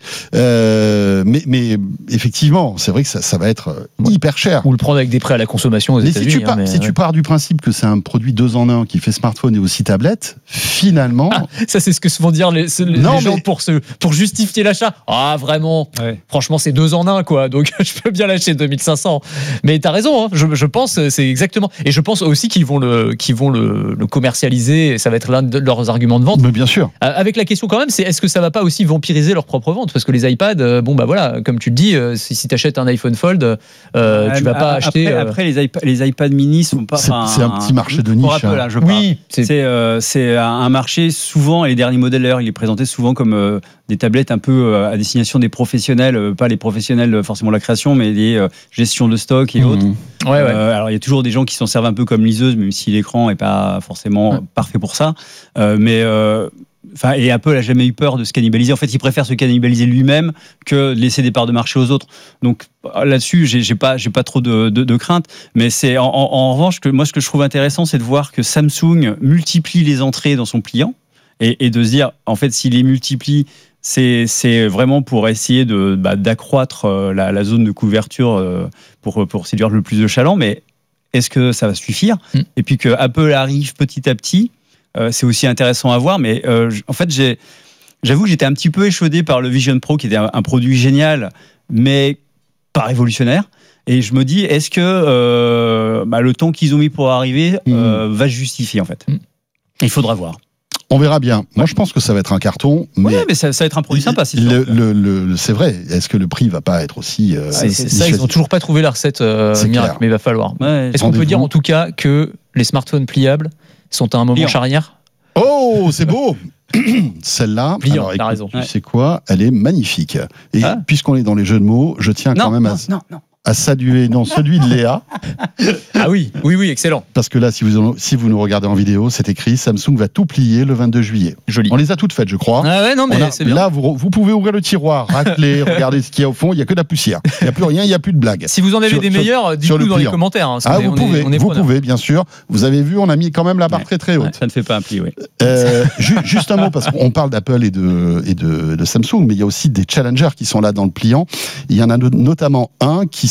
Speaker 9: euh, mais, mais effectivement, c'est vrai que ça, ça va être ouais. hyper cher.
Speaker 10: Ou le prendre avec des prêts à la consommation aux
Speaker 9: mais
Speaker 10: États-Unis.
Speaker 9: Si, tu, pars,
Speaker 10: hein, mais
Speaker 9: si ouais. tu pars du principe que c'est un produit deux en un qui fait smartphone et aussi tablette, finalement...
Speaker 10: Ah, ça, c'est ce que se font dire les, les non, gens mais... pour, se, pour justifier l'achat. Ah, vraiment ouais. Franchement, c'est deux en un, quoi. Donc, je peux bien lâcher deux mille cinq cents. Mais t'as raison, hein. je, je pense, c'est exactement... Et je pense aussi qu'ils vont le, qu'ils vont le, le commercialiser, et ça va être l'un de leurs arguments de vente.
Speaker 9: Mais bien sûr.
Speaker 10: Euh, avec la question quand même, c'est est-ce que ça va pas aussi vampiriser leur propre vente? Parce que les iPads, euh, bon, bah voilà, comme tu le dis, euh, si, si t'achètes un iPhone Fold, euh, euh, tu vas pas
Speaker 11: après,
Speaker 10: acheter...
Speaker 11: Euh... Après, les, iPad, les iPad mini sont pas...
Speaker 9: C'est, c'est un petit marché de niche.
Speaker 11: Apple, hein, je
Speaker 10: oui.
Speaker 11: C'est, c'est, euh, c'est un marché, souvent, et les derniers modèles d'ailleurs, il est présenté souvent comme euh, des tablettes un peu euh, à destination des professionnels, euh, pas les professionnels forcément de la création, mais les euh, gestions de stock et mmh. autres.
Speaker 10: Ouais, ouais.
Speaker 11: Euh, alors il y a toujours des gens qui s'en servent un peu comme liseuse, même si l'écran n'est pas forcément mmh. parfait pour ça. Euh, mais euh, Enfin, et Apple a jamais eu peur de se cannibaliser. En fait, il préfère se cannibaliser lui-même que de laisser des parts de marché aux autres. Donc là-dessus, j'ai, j'ai pas, j'ai pas trop de, de, de crainte. Mais c'est en, en, en revanche que moi, ce que je trouve intéressant, c'est de voir que Samsung multiplie les entrées dans son pliant et, et de se dire, en fait, s'il les multiplie, c'est, c'est vraiment pour essayer de, bah, d'accroître la, la zone de couverture pour, pour séduire le plus de chalands. Mais est-ce que ça va suffire ? mmh. Et puis que Apple arrive petit à petit. Euh, c'est aussi intéressant à voir, mais euh, en fait, j'ai, j'avoue que j'étais un petit peu échaudé par le Vision Pro, qui était un, un produit génial, mais pas révolutionnaire. Et je me dis, est-ce que euh, bah, le temps qu'ils ont mis pour arriver euh, mmh. va justifier, en fait mmh. Il faudra voir.
Speaker 9: On verra bien. Moi, je pense que ça va être un carton. Mais,
Speaker 11: ouais, mais ça, ça va être un produit sympa. Si
Speaker 9: le, le, le, c'est vrai. Est-ce que le prix va pas être aussi... Euh,
Speaker 10: c'est, c'est ça, ils n'ont toujours pas trouvé la recette euh, miracle, clair. Mais il va falloir. Ouais, Est-ce qu'on peut dire en tout cas que les smartphones pliables sont à un moment Pliant. charnière?
Speaker 9: Oh, c'est beau. Celle-là,
Speaker 10: Pliant,
Speaker 9: alors, écoute,
Speaker 10: t'as raison.
Speaker 9: Tu sais quoi, elle est magnifique. Et ah. puisqu'on est dans les jeux de mots, je tiens
Speaker 11: non,
Speaker 9: quand même
Speaker 11: non,
Speaker 9: à...
Speaker 11: Non, non.
Speaker 9: à saluer non, celui de Léa.
Speaker 10: Ah oui, oui, oui, excellent.
Speaker 9: Parce que là, si vous, si vous nous regardez en vidéo, c'est écrit Samsung va tout plier le vingt-deux juillet.
Speaker 10: Joli.
Speaker 9: On les a toutes faites, je crois.
Speaker 10: Ah ouais, non, mais
Speaker 9: a,
Speaker 10: c'est bien.
Speaker 9: Là, vous, vous pouvez ouvrir le tiroir, racler, regarder ce qu'il y a au fond. Il n'y a que de la poussière. Il n'y a plus rien, il n'y a plus de blagues.
Speaker 10: Si vous en avez sur, des meilleurs, dites-nous dans les commentaires. Hein,
Speaker 9: ah, vous
Speaker 10: on
Speaker 9: pouvez,
Speaker 10: est, on est
Speaker 9: vous pouvez, bien sûr. Vous avez vu, on a mis quand même la barre ouais. très très haute.
Speaker 11: Ouais, ça ne fait pas un pli, oui.
Speaker 9: Euh, ju- juste un mot, parce qu'on parle d'Apple et de, et de, de Samsung, mais il y a aussi des challengers qui sont là dans le pliant. Il y en a notamment un qui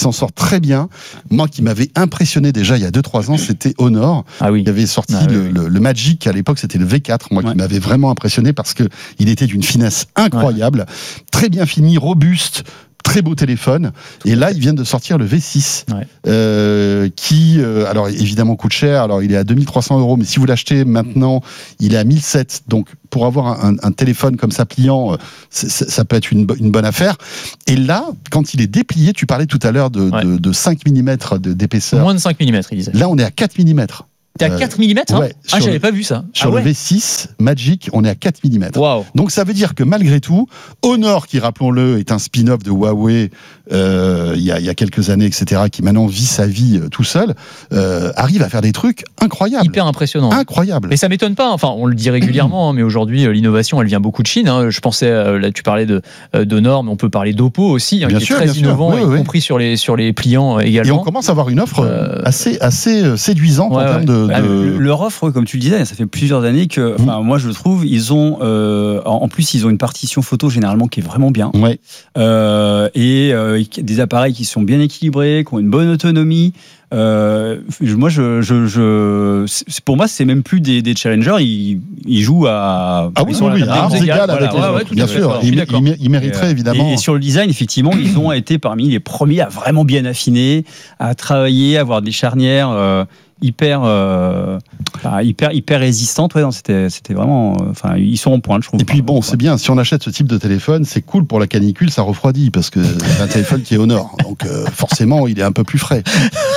Speaker 9: s'en sort très bien. Moi, qui m'avait impressionné déjà il y a deux trois ans, c'était Honor.
Speaker 10: Ah oui.
Speaker 9: Il avait sorti
Speaker 10: Ah,
Speaker 9: le,
Speaker 10: oui, oui.
Speaker 9: le, le Magic, à l'époque, c'était le V quatre, moi,
Speaker 11: Ouais.
Speaker 9: qui m'avait vraiment impressionné parce que il était d'une finesse incroyable, ouais. Très bien fini, robuste. Très beau téléphone. Et là, ils viennent de sortir le V six,
Speaker 10: ouais.
Speaker 9: euh, qui, euh, alors évidemment, coûte cher. Alors, il est à deux mille trois cents euros, mais si vous l'achetez maintenant, il est à mille sept cents. Donc, pour avoir un, un téléphone comme ça pliant, c'est, c'est, ça peut être une, une bonne affaire. Et là, quand il est déplié, tu parlais tout à l'heure de,
Speaker 10: ouais.
Speaker 9: de, de cinq millimètres de, d'épaisseur.
Speaker 10: Moins de cinq millimètres, il disait.
Speaker 9: Là, on est à quatre millimètres.
Speaker 10: T'es à quatre millimètres, hein
Speaker 9: ouais,
Speaker 10: Ah, j'avais
Speaker 9: le,
Speaker 10: pas vu ça.
Speaker 9: Sur
Speaker 10: ah,
Speaker 9: le
Speaker 10: ouais.
Speaker 9: V six Magic, on est à quatre millimètres.
Speaker 10: Wow.
Speaker 9: Donc ça veut dire que malgré tout, Honor, qui rappelons-le, est un spin-off de Huawei euh, il, y a, il y a quelques années, et cetera, qui maintenant vit sa vie euh, tout seul, euh, arrive à faire des trucs incroyables.
Speaker 10: Hyper impressionnant.
Speaker 9: Incroyable.
Speaker 10: Mais ça m'étonne pas. Enfin, on le dit régulièrement, hein, mais aujourd'hui, l'innovation, elle vient beaucoup de Chine. Hein. Je pensais, euh, là, tu parlais de d'Honor, mais on peut parler d'Oppo aussi, hein,
Speaker 9: bien
Speaker 10: qui
Speaker 9: sûr,
Speaker 10: est très innovant,
Speaker 9: oui,
Speaker 10: y
Speaker 9: oui.
Speaker 10: compris sur les sur les pliants également.
Speaker 9: Et on commence à avoir une offre euh, assez assez séduisante
Speaker 10: ouais,
Speaker 9: en termes
Speaker 10: ouais.
Speaker 9: de,
Speaker 11: Bah,
Speaker 9: de...
Speaker 11: Leur offre, comme tu le disais, ça fait plusieurs années que, enfin, mmh. moi je le trouve, ils ont, euh, en plus, ils ont une partition photo généralement qui est vraiment bien,
Speaker 9: ouais.
Speaker 11: euh, et euh, des appareils qui sont bien équilibrés, qui ont une bonne autonomie. Euh, moi, je, je, je, pour moi, c'est même plus des, des challengers. Ils, ils jouent à.
Speaker 9: Ah oui, oui, à armes égales avec les autres. Bien sûr, ils, ils, ils mériteraient
Speaker 11: et,
Speaker 9: évidemment.
Speaker 11: Et, et sur le design, effectivement, ils ont été parmi les premiers à vraiment bien affiner, à travailler, à avoir des charnières. Euh, hyper euh, hyper hyper résistantes, ouais, non, c'était c'était vraiment, enfin euh, ils sont en pointe, je trouve.
Speaker 9: Et puis bon, c'est bien, si on achète ce type de téléphone, c'est cool pour la canicule, ça refroidit parce que c'est un téléphone qui est au nord, donc euh, forcément il est un peu plus frais.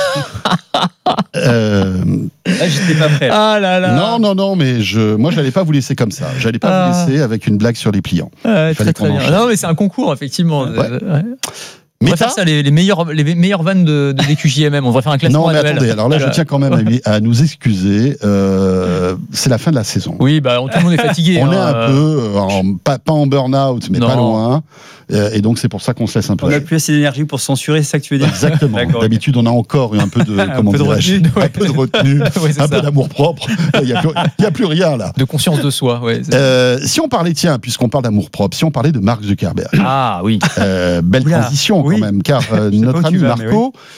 Speaker 9: euh...
Speaker 11: ah, j'étais pas prêt.
Speaker 10: Ah là là.
Speaker 9: Non non non, mais je, moi j'allais pas vous laisser comme ça, j'allais pas ah. vous laisser avec une blague sur les pliants.
Speaker 10: Ah, très très bien. Non mais c'est un concours effectivement.
Speaker 9: Ouais.
Speaker 10: Ouais. On devrait faire ça, les, les, meilleurs, les meilleures vannes de, de D Q J M M. On devrait faire un classement
Speaker 9: annuel. Non, mais
Speaker 10: annuel.
Speaker 9: attendez, alors là, je tiens quand même à, à nous excuser. Euh, c'est la fin de la saison.
Speaker 10: Oui, bah, tout le monde est fatigué.
Speaker 9: On
Speaker 10: hein,
Speaker 9: est un euh... peu, en, pas, pas en burn-out, mais non. pas loin. Et donc, c'est pour ça qu'on se laisse un peu.
Speaker 11: On n'a plus assez d'énergie pour censurer, c'est ça que tu veux dire?
Speaker 9: Exactement. D'habitude, on a encore un peu de,
Speaker 10: un
Speaker 9: comment
Speaker 10: peu de retenue.
Speaker 9: Ouais. Un peu de retenue,
Speaker 10: ouais,
Speaker 9: un ça. peu d'amour-propre. Il n'y a, a plus rien, là.
Speaker 10: De conscience de soi, ouais.
Speaker 9: Euh, si on parlait, tiens, puisqu'on parle d'amour-propre, si on parlait de Mark Zuckerberg.
Speaker 10: Ah, oui.
Speaker 9: Euh, belle Oula, transition, oui. quand même, car euh, notre ami vas, Marco. Oui.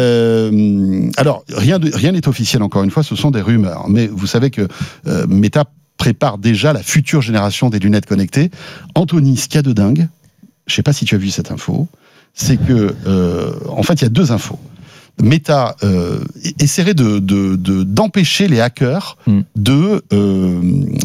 Speaker 9: Euh, alors, rien n'est rien officiel, encore une fois, ce sont des rumeurs. Mais vous savez que euh, Meta prépare déjà la future génération des lunettes connectées. Anthony, ce qu'il y a de dingue, je ne sais pas si tu as vu cette info, c'est que, euh, en fait, il y a deux infos. Meta euh, essaierait de, de, de, d'empêcher les hackers mm. de euh,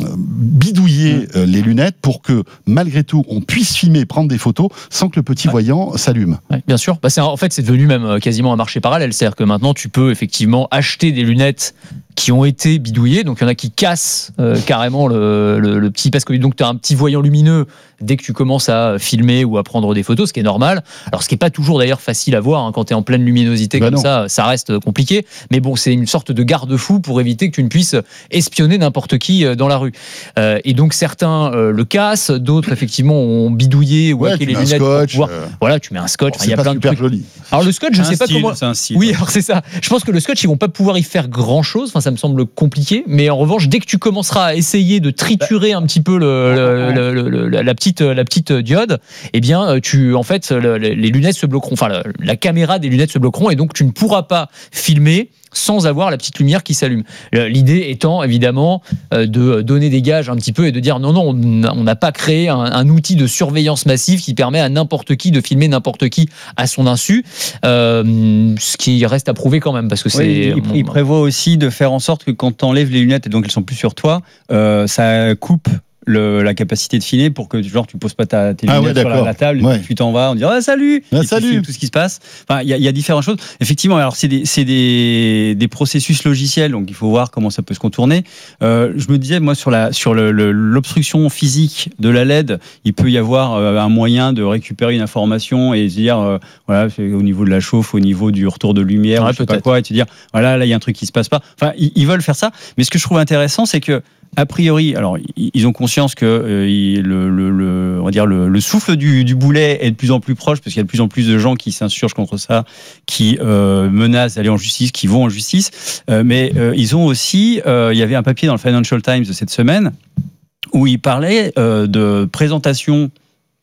Speaker 9: bidouiller mm. euh, les lunettes pour que, malgré tout, on puisse filmer et prendre des photos sans que le petit ouais. voyant s'allume.
Speaker 10: Ouais, bien sûr. Bah, c'est, en fait, c'est devenu même quasiment un marché parallèle. C'est-à-dire que maintenant, tu peux effectivement acheter des lunettes qui ont été bidouillées. Donc, il y en a qui cassent euh, carrément le, le, le petit... Parce que donc, tu as un petit voyant lumineux dès que tu commences à filmer ou à prendre des photos, ce qui est normal. Alors, ce qui n'est pas toujours d'ailleurs facile à voir hein, quand tu es en pleine luminosité bah comme non. ça, ça reste compliqué. Mais bon, c'est une sorte de garde-fou pour éviter que tu ne puisses espionner n'importe qui dans la rue. Euh, et donc, certains euh, le cassent, d'autres, effectivement, ont bidouillé ou
Speaker 9: ouais,
Speaker 10: hacké les
Speaker 9: lunettes
Speaker 10: scotch,
Speaker 9: pour pouvoir...
Speaker 10: euh... Voilà, tu mets un scotch.
Speaker 9: Il y a
Speaker 10: pas
Speaker 9: plein de trucs.
Speaker 10: Joli. Alors, le scotch, je ne sais
Speaker 11: style,
Speaker 10: pas comment...
Speaker 11: C'est un style.
Speaker 10: Oui, alors c'est ça. Je pense que le scotch, ils vont pas pouvoir y faire grand-chose. Enfin, ça me semble compliqué. Mais en revanche, dès que tu commenceras à essayer de triturer un petit peu le, le, le, le, la petite, la petite diode, eh bien, tu, en fait, le, les lunettes se bloqueront. Enfin, la, la caméra des lunettes se bloqueront et donc tu ne pourras pas filmer sans avoir la petite lumière qui s'allume. L'idée étant évidemment de donner des gages un petit peu et de dire non, non, on n'a pas créé un, un outil de surveillance massive qui permet à n'importe qui de filmer n'importe qui à son insu, euh, ce qui reste à prouver quand même parce que c'est.
Speaker 11: Oui, il, il prévoit aussi de faire en sorte que quand tu enlèves les lunettes et donc elles sont plus sur toi, euh, ça coupe. Le, la capacité de filmer pour que genre tu poses pas ta tes lunettes ah ouais, sur la, la table ouais. et puis tu t'en vas on dit ah, salut
Speaker 9: ah,
Speaker 11: et
Speaker 9: salut
Speaker 11: tout ce qui se passe. Enfin il y, y a différentes choses effectivement. Alors c'est des c'est des, des processus logiciels donc il faut voir comment ça peut se contourner. Euh, je me disais moi sur la sur le, le, l'obstruction physique de la L E D il peut y avoir euh, un moyen de récupérer une information et se dire euh, voilà c'est au niveau de la chauffe au niveau du retour de lumière ouais, je sais pas quoi et te dire voilà là il y a un truc qui se passe pas. Enfin ils, ils veulent faire ça mais ce que je trouve intéressant c'est que a priori, alors ils ont conscience que euh, le, le, le, on va dire le, le souffle du, du boulet est de plus en plus proche parce qu'il y a de plus en plus de gens qui s'insurgent contre ça, qui euh, menacent d'aller en justice, qui vont en justice. Euh, mais euh, ils ont aussi, euh, il y avait un papier dans le Financial Times de cette semaine où ils parlaient euh, de présentation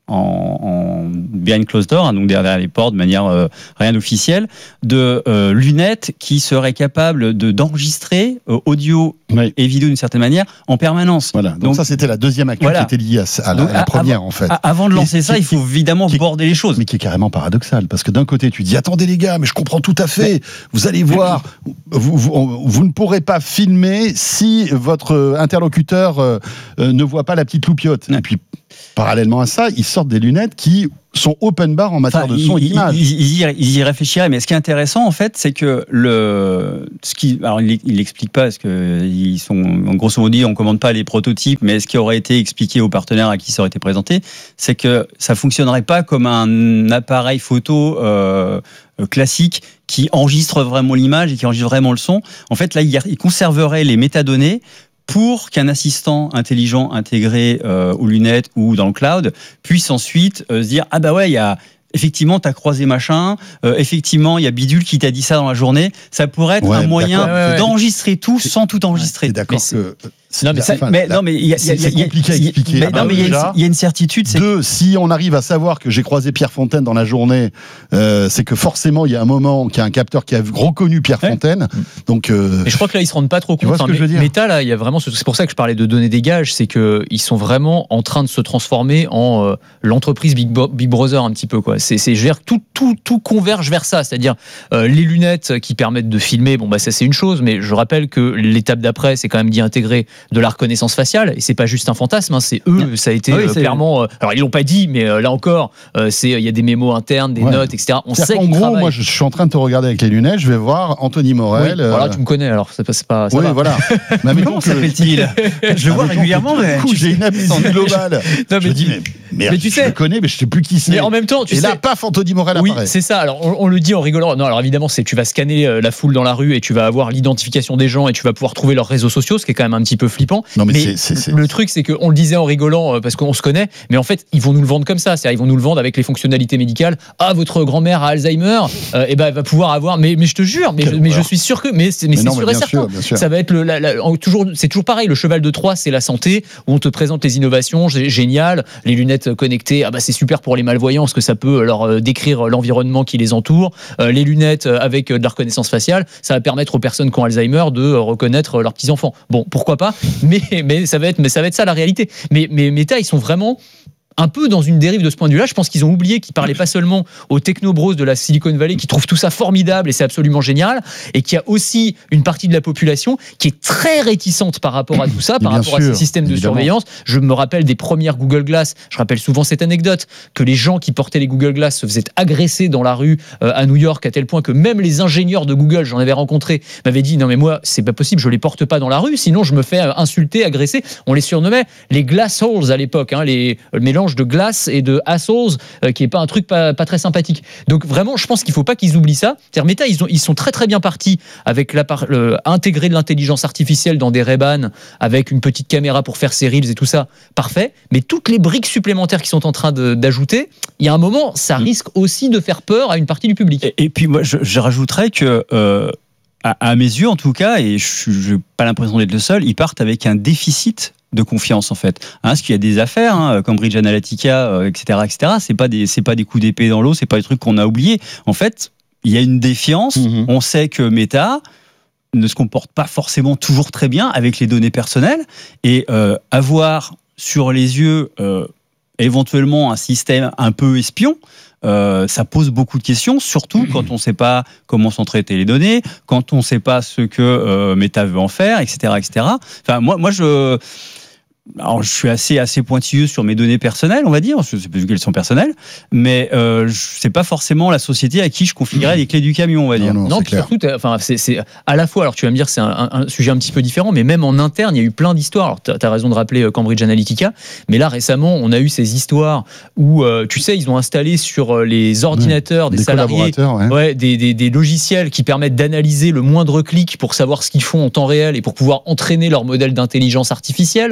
Speaker 11: en, en behind closed door, hein, donc derrière les portes, de manière euh, rien officielle, de euh, lunettes qui seraient capables de d'enregistrer euh, audio
Speaker 9: Oui.
Speaker 11: et vidéo d'une certaine manière en permanence.
Speaker 9: Voilà. Donc,
Speaker 11: Donc,
Speaker 9: ça, c'était la deuxième actu
Speaker 11: voilà.
Speaker 9: qui était liée à, à la,
Speaker 11: Donc,
Speaker 9: à la
Speaker 11: à-
Speaker 9: première,
Speaker 11: avant-
Speaker 9: en fait.
Speaker 11: a- Avant de lancer
Speaker 9: Et
Speaker 11: ça,
Speaker 9: qui-
Speaker 11: il faut évidemment
Speaker 9: qui-
Speaker 11: border les choses.
Speaker 9: Mais qui est carrément paradoxal, parce que d'un côté, tu dis, attendez les gars, mais je comprends tout à fait, vous allez voir, vous, vous, vous ne pourrez pas filmer si votre interlocuteur euh, euh, ne voit pas la petite loupiote.
Speaker 11: Ouais.
Speaker 9: Et puis, parallèlement à ça, ils sortent des lunettes qui sont open bar en matière
Speaker 11: Enfin,
Speaker 9: de son et
Speaker 11: ils,
Speaker 9: d'image.
Speaker 11: ils- ils y, ils y réfléchiraient, mais ce qui est intéressant en fait, c'est que le, ce qui, alors il, il explique pas, parce que ils sont, en grosso modo, on commande pas les prototypes, mais ce qui aurait été expliqué aux partenaires à qui ça aurait été présenté, c'est que ça fonctionnerait pas comme un appareil photo euh, classique qui enregistre vraiment l'image et qui enregistre vraiment le son. En fait, là, il, il conserverait les métadonnées pour qu'un assistant intelligent intégré euh, aux lunettes ou dans le cloud puisse ensuite euh, se dire ah bah ouais, il y a effectivement t'as croisé machin, euh, effectivement il y a bidule qui t'a dit ça dans la journée. Ça pourrait être
Speaker 9: Ouais,
Speaker 11: un moyen
Speaker 9: d'accord.
Speaker 10: Ouais, ouais.
Speaker 11: d'enregistrer tout sans tout enregistrer.
Speaker 9: C'est d'accord
Speaker 11: Mais c'est-
Speaker 9: que...
Speaker 10: Non, mais
Speaker 11: ça-
Speaker 9: enfin,
Speaker 11: mais
Speaker 9: la-
Speaker 11: non mais il y a, il y a-
Speaker 9: c'est- c'est
Speaker 11: il y a-
Speaker 9: compliqué à
Speaker 11: il y a-
Speaker 9: expliquer.
Speaker 11: mais
Speaker 9: Ah bah,
Speaker 11: non mais il y a une-
Speaker 9: déjà,
Speaker 11: il y a une certitude, c'est
Speaker 9: Deux, si on arrive à savoir que j'ai croisé Pierre Fontaine dans la journée, euh, c'est que forcément, il y a un moment qu'il y a un capteur qui a reconnu Pierre
Speaker 10: Ouais.
Speaker 9: Fontaine. Donc, euh,
Speaker 10: Mais je crois que là, ils se rendent pas trop
Speaker 9: Tu
Speaker 10: compte.
Speaker 9: vois ce que
Speaker 10: Enfin,
Speaker 9: je veux dire
Speaker 10: Meta, là, il y a vraiment. ce- C'est pour ça que je parlais de donner des gages, c'est que ils sont vraiment en train de se transformer en euh, l'entreprise Big, Bo- Big Brother un petit peu quoi. C'est, c'est, je veux dire, tout, tout, tout converge vers ça, c'est-à-dire euh, les lunettes qui permettent de filmer. Bon bah ça c'est une chose, mais je rappelle que l'étape d'après, c'est quand même d'y intégrer de la reconnaissance faciale, et c'est pas juste un fantasme, hein, c'est eux, ça a été
Speaker 11: Ah oui,
Speaker 10: euh,
Speaker 11: c'est-
Speaker 10: clairement. euh, alors ils l'ont pas dit, mais euh, là encore, euh, c'est il y a des mémos internes, des
Speaker 9: Ouais.
Speaker 10: notes, et cetera. On
Speaker 9: c'est-à-dire
Speaker 10: sait
Speaker 9: qu'en
Speaker 10: qu'ils
Speaker 9: gros,
Speaker 10: travaillent.
Speaker 9: moi, je suis en train de te regarder avec les lunettes, je vais voir Anthony
Speaker 10: Oui,
Speaker 9: Morel. euh,
Speaker 10: voilà, tu me connais alors, c'est pas, c'est pas ça
Speaker 9: oui,
Speaker 10: va.
Speaker 9: voilà. Mais admettons
Speaker 11: Comment
Speaker 9: que-
Speaker 11: s'appelle-t-il? Je le vois
Speaker 9: admettons
Speaker 11: régulièrement,
Speaker 9: que tout
Speaker 11: mais
Speaker 9: d'un coup, j'ai une amnésie globale.
Speaker 10: Non,
Speaker 9: Je
Speaker 10: mais
Speaker 9: me dis,
Speaker 10: tu-
Speaker 9: mais merde,
Speaker 10: mais tu
Speaker 9: je
Speaker 10: sais-
Speaker 9: le connais, mais je sais plus qui c'est.
Speaker 10: Mais en même temps, tu
Speaker 9: Et
Speaker 10: sais.
Speaker 9: là, paf, Anthony Morel
Speaker 10: Oui,
Speaker 9: apparaît.
Speaker 10: c'est ça. Alors, on, on le dit en rigolant. Non, alors évidemment, c'est tu vas scanner euh, la foule dans la rue et tu vas avoir l'identification des gens et tu vas pouvoir trouver leurs réseaux sociaux, ce qui est quand même un petit peu flippant.
Speaker 9: Non, mais c'est- c'est- c'est-
Speaker 10: le truc, c'est qu'on le disait en rigolant euh, parce qu'on se connaît, mais en fait, ils vont nous le vendre comme ça. C'est-à-dire, ils vont nous le vendre avec les fonctionnalités médicales. Ah, votre grand-mère a Alzheimer, euh, et ben, elle va pouvoir avoir. Mais, mais je te jure, mais, je,
Speaker 9: Quelle
Speaker 10: mais je
Speaker 9: horreur.
Speaker 10: suis sûr que. Mais c'est, mais
Speaker 9: Mais
Speaker 10: c'est
Speaker 9: non,
Speaker 10: sûr
Speaker 9: mais
Speaker 10: et
Speaker 9: bien
Speaker 10: certain.
Speaker 9: sûr, bien sûr.
Speaker 10: Ça va être le, la- la- en- toujours, c'est toujours pareil. Le cheval de Troie, c'est la santé, où on te présente les innovations, gé- génial. Les lunettes connectées, ah bah c'est super pour les malvoyants parce que ça peut leur euh, décrire l'environnement qui les entoure. Euh, les lunettes euh, avec euh, de la reconnaissance faciale, ça va permettre aux personnes qui ont Alzheimer de euh, reconnaître leurs petits enfants. Bon, pourquoi pas, mais mais ça va être mais ça va être ça la réalité. Mais mais Meta, ils sont vraiment un peu dans une dérive de ce point de vue-là. Je pense qu'ils ont oublié qu'ils parlaient pas seulement aux technobros de la Silicon Valley qui trouvent tout ça formidable et c'est absolument génial, et qu'il y a aussi une partie de la population qui est très réticente par rapport à tout ça, par
Speaker 9: Bien
Speaker 10: rapport
Speaker 9: sûr,
Speaker 10: à ces systèmes de
Speaker 9: évidemment.
Speaker 10: surveillance. Je me rappelle des premières Google Glass. Je rappelle souvent cette anecdote que les gens qui portaient les Google Glass se faisaient agresser dans la rue euh, à New York, à tel point que même les ingénieurs de Google, j'en avais rencontré, m'avaient dit non mais moi c'est pas possible, je les porte pas dans la rue, sinon je me fais euh, insulter, agresser. On les surnommait les glass holes à l'époque, hein, les le mélange de glace et de assholes, euh, qui est pas un truc pas, pas très sympathique. Donc vraiment, je pense qu'il faut pas qu'ils oublient ça. C'est-à-dire Meta, ils, ont, ils sont très très bien partis avec la par, le, intégrer de l'intelligence artificielle dans des Ray-Ban avec une petite caméra pour faire ses reels et tout ça, parfait. Mais toutes les briques supplémentaires qu'ils sont en train de, d'ajouter, il y a un moment, ça risque aussi de faire peur à une partie du public.
Speaker 11: Et, et puis moi, je, je rajouterais que, euh, à, à mes yeux en tout cas, et je n'ai pas l'impression d'être le seul, ils partent avec un déficit de confiance en fait. Hein, parce qu'il y a des affaires, hein, Cambridge Analytica, euh, et cetera, et cetera. C'est pas des, c'est pas des coups d'épée dans l'eau, c'est pas des trucs qu'on a oubliés. En fait, il y a une défiance.
Speaker 9: Mhm.
Speaker 11: On sait que Meta ne se comporte pas forcément toujours très bien avec les données personnelles, et euh, avoir sur les yeux euh, éventuellement un système un peu espion, euh, ça pose beaucoup de questions, surtout quand on ne sait pas comment sont traitées les données, quand on ne sait pas ce que euh, Meta veut en faire, et cetera, et cetera. Enfin, moi, moi, je, alors, je suis assez, assez pointilleux sur mes données personnelles, on va dire, je sais pas vu qu'elles sont personnelles, mais euh, c'est pas forcément la société à qui je confierais les clés du camion, on va dire.
Speaker 9: Non,
Speaker 10: Non,
Speaker 9: c'est
Speaker 10: puis
Speaker 9: clair.
Speaker 10: surtout, t'as- enfin, c'est, c'est à la fois, alors tu vas me dire, c'est un, un- un sujet un petit peu différent, mais même en interne, il y a eu plein d'histoires. Alors, tu as raison de rappeler euh, Cambridge Analytica, mais là, récemment, on a eu ces histoires où, euh, tu sais, ils ont installé sur euh, les ordinateurs des,
Speaker 9: Des
Speaker 10: salariés
Speaker 9: collaborateurs, ouais.
Speaker 10: ouais, des, des, des logiciels qui permettent d'analyser le moindre clic pour savoir ce qu'ils font en temps réel et pour pouvoir entraîner leur modèle d'intelligence artificielle.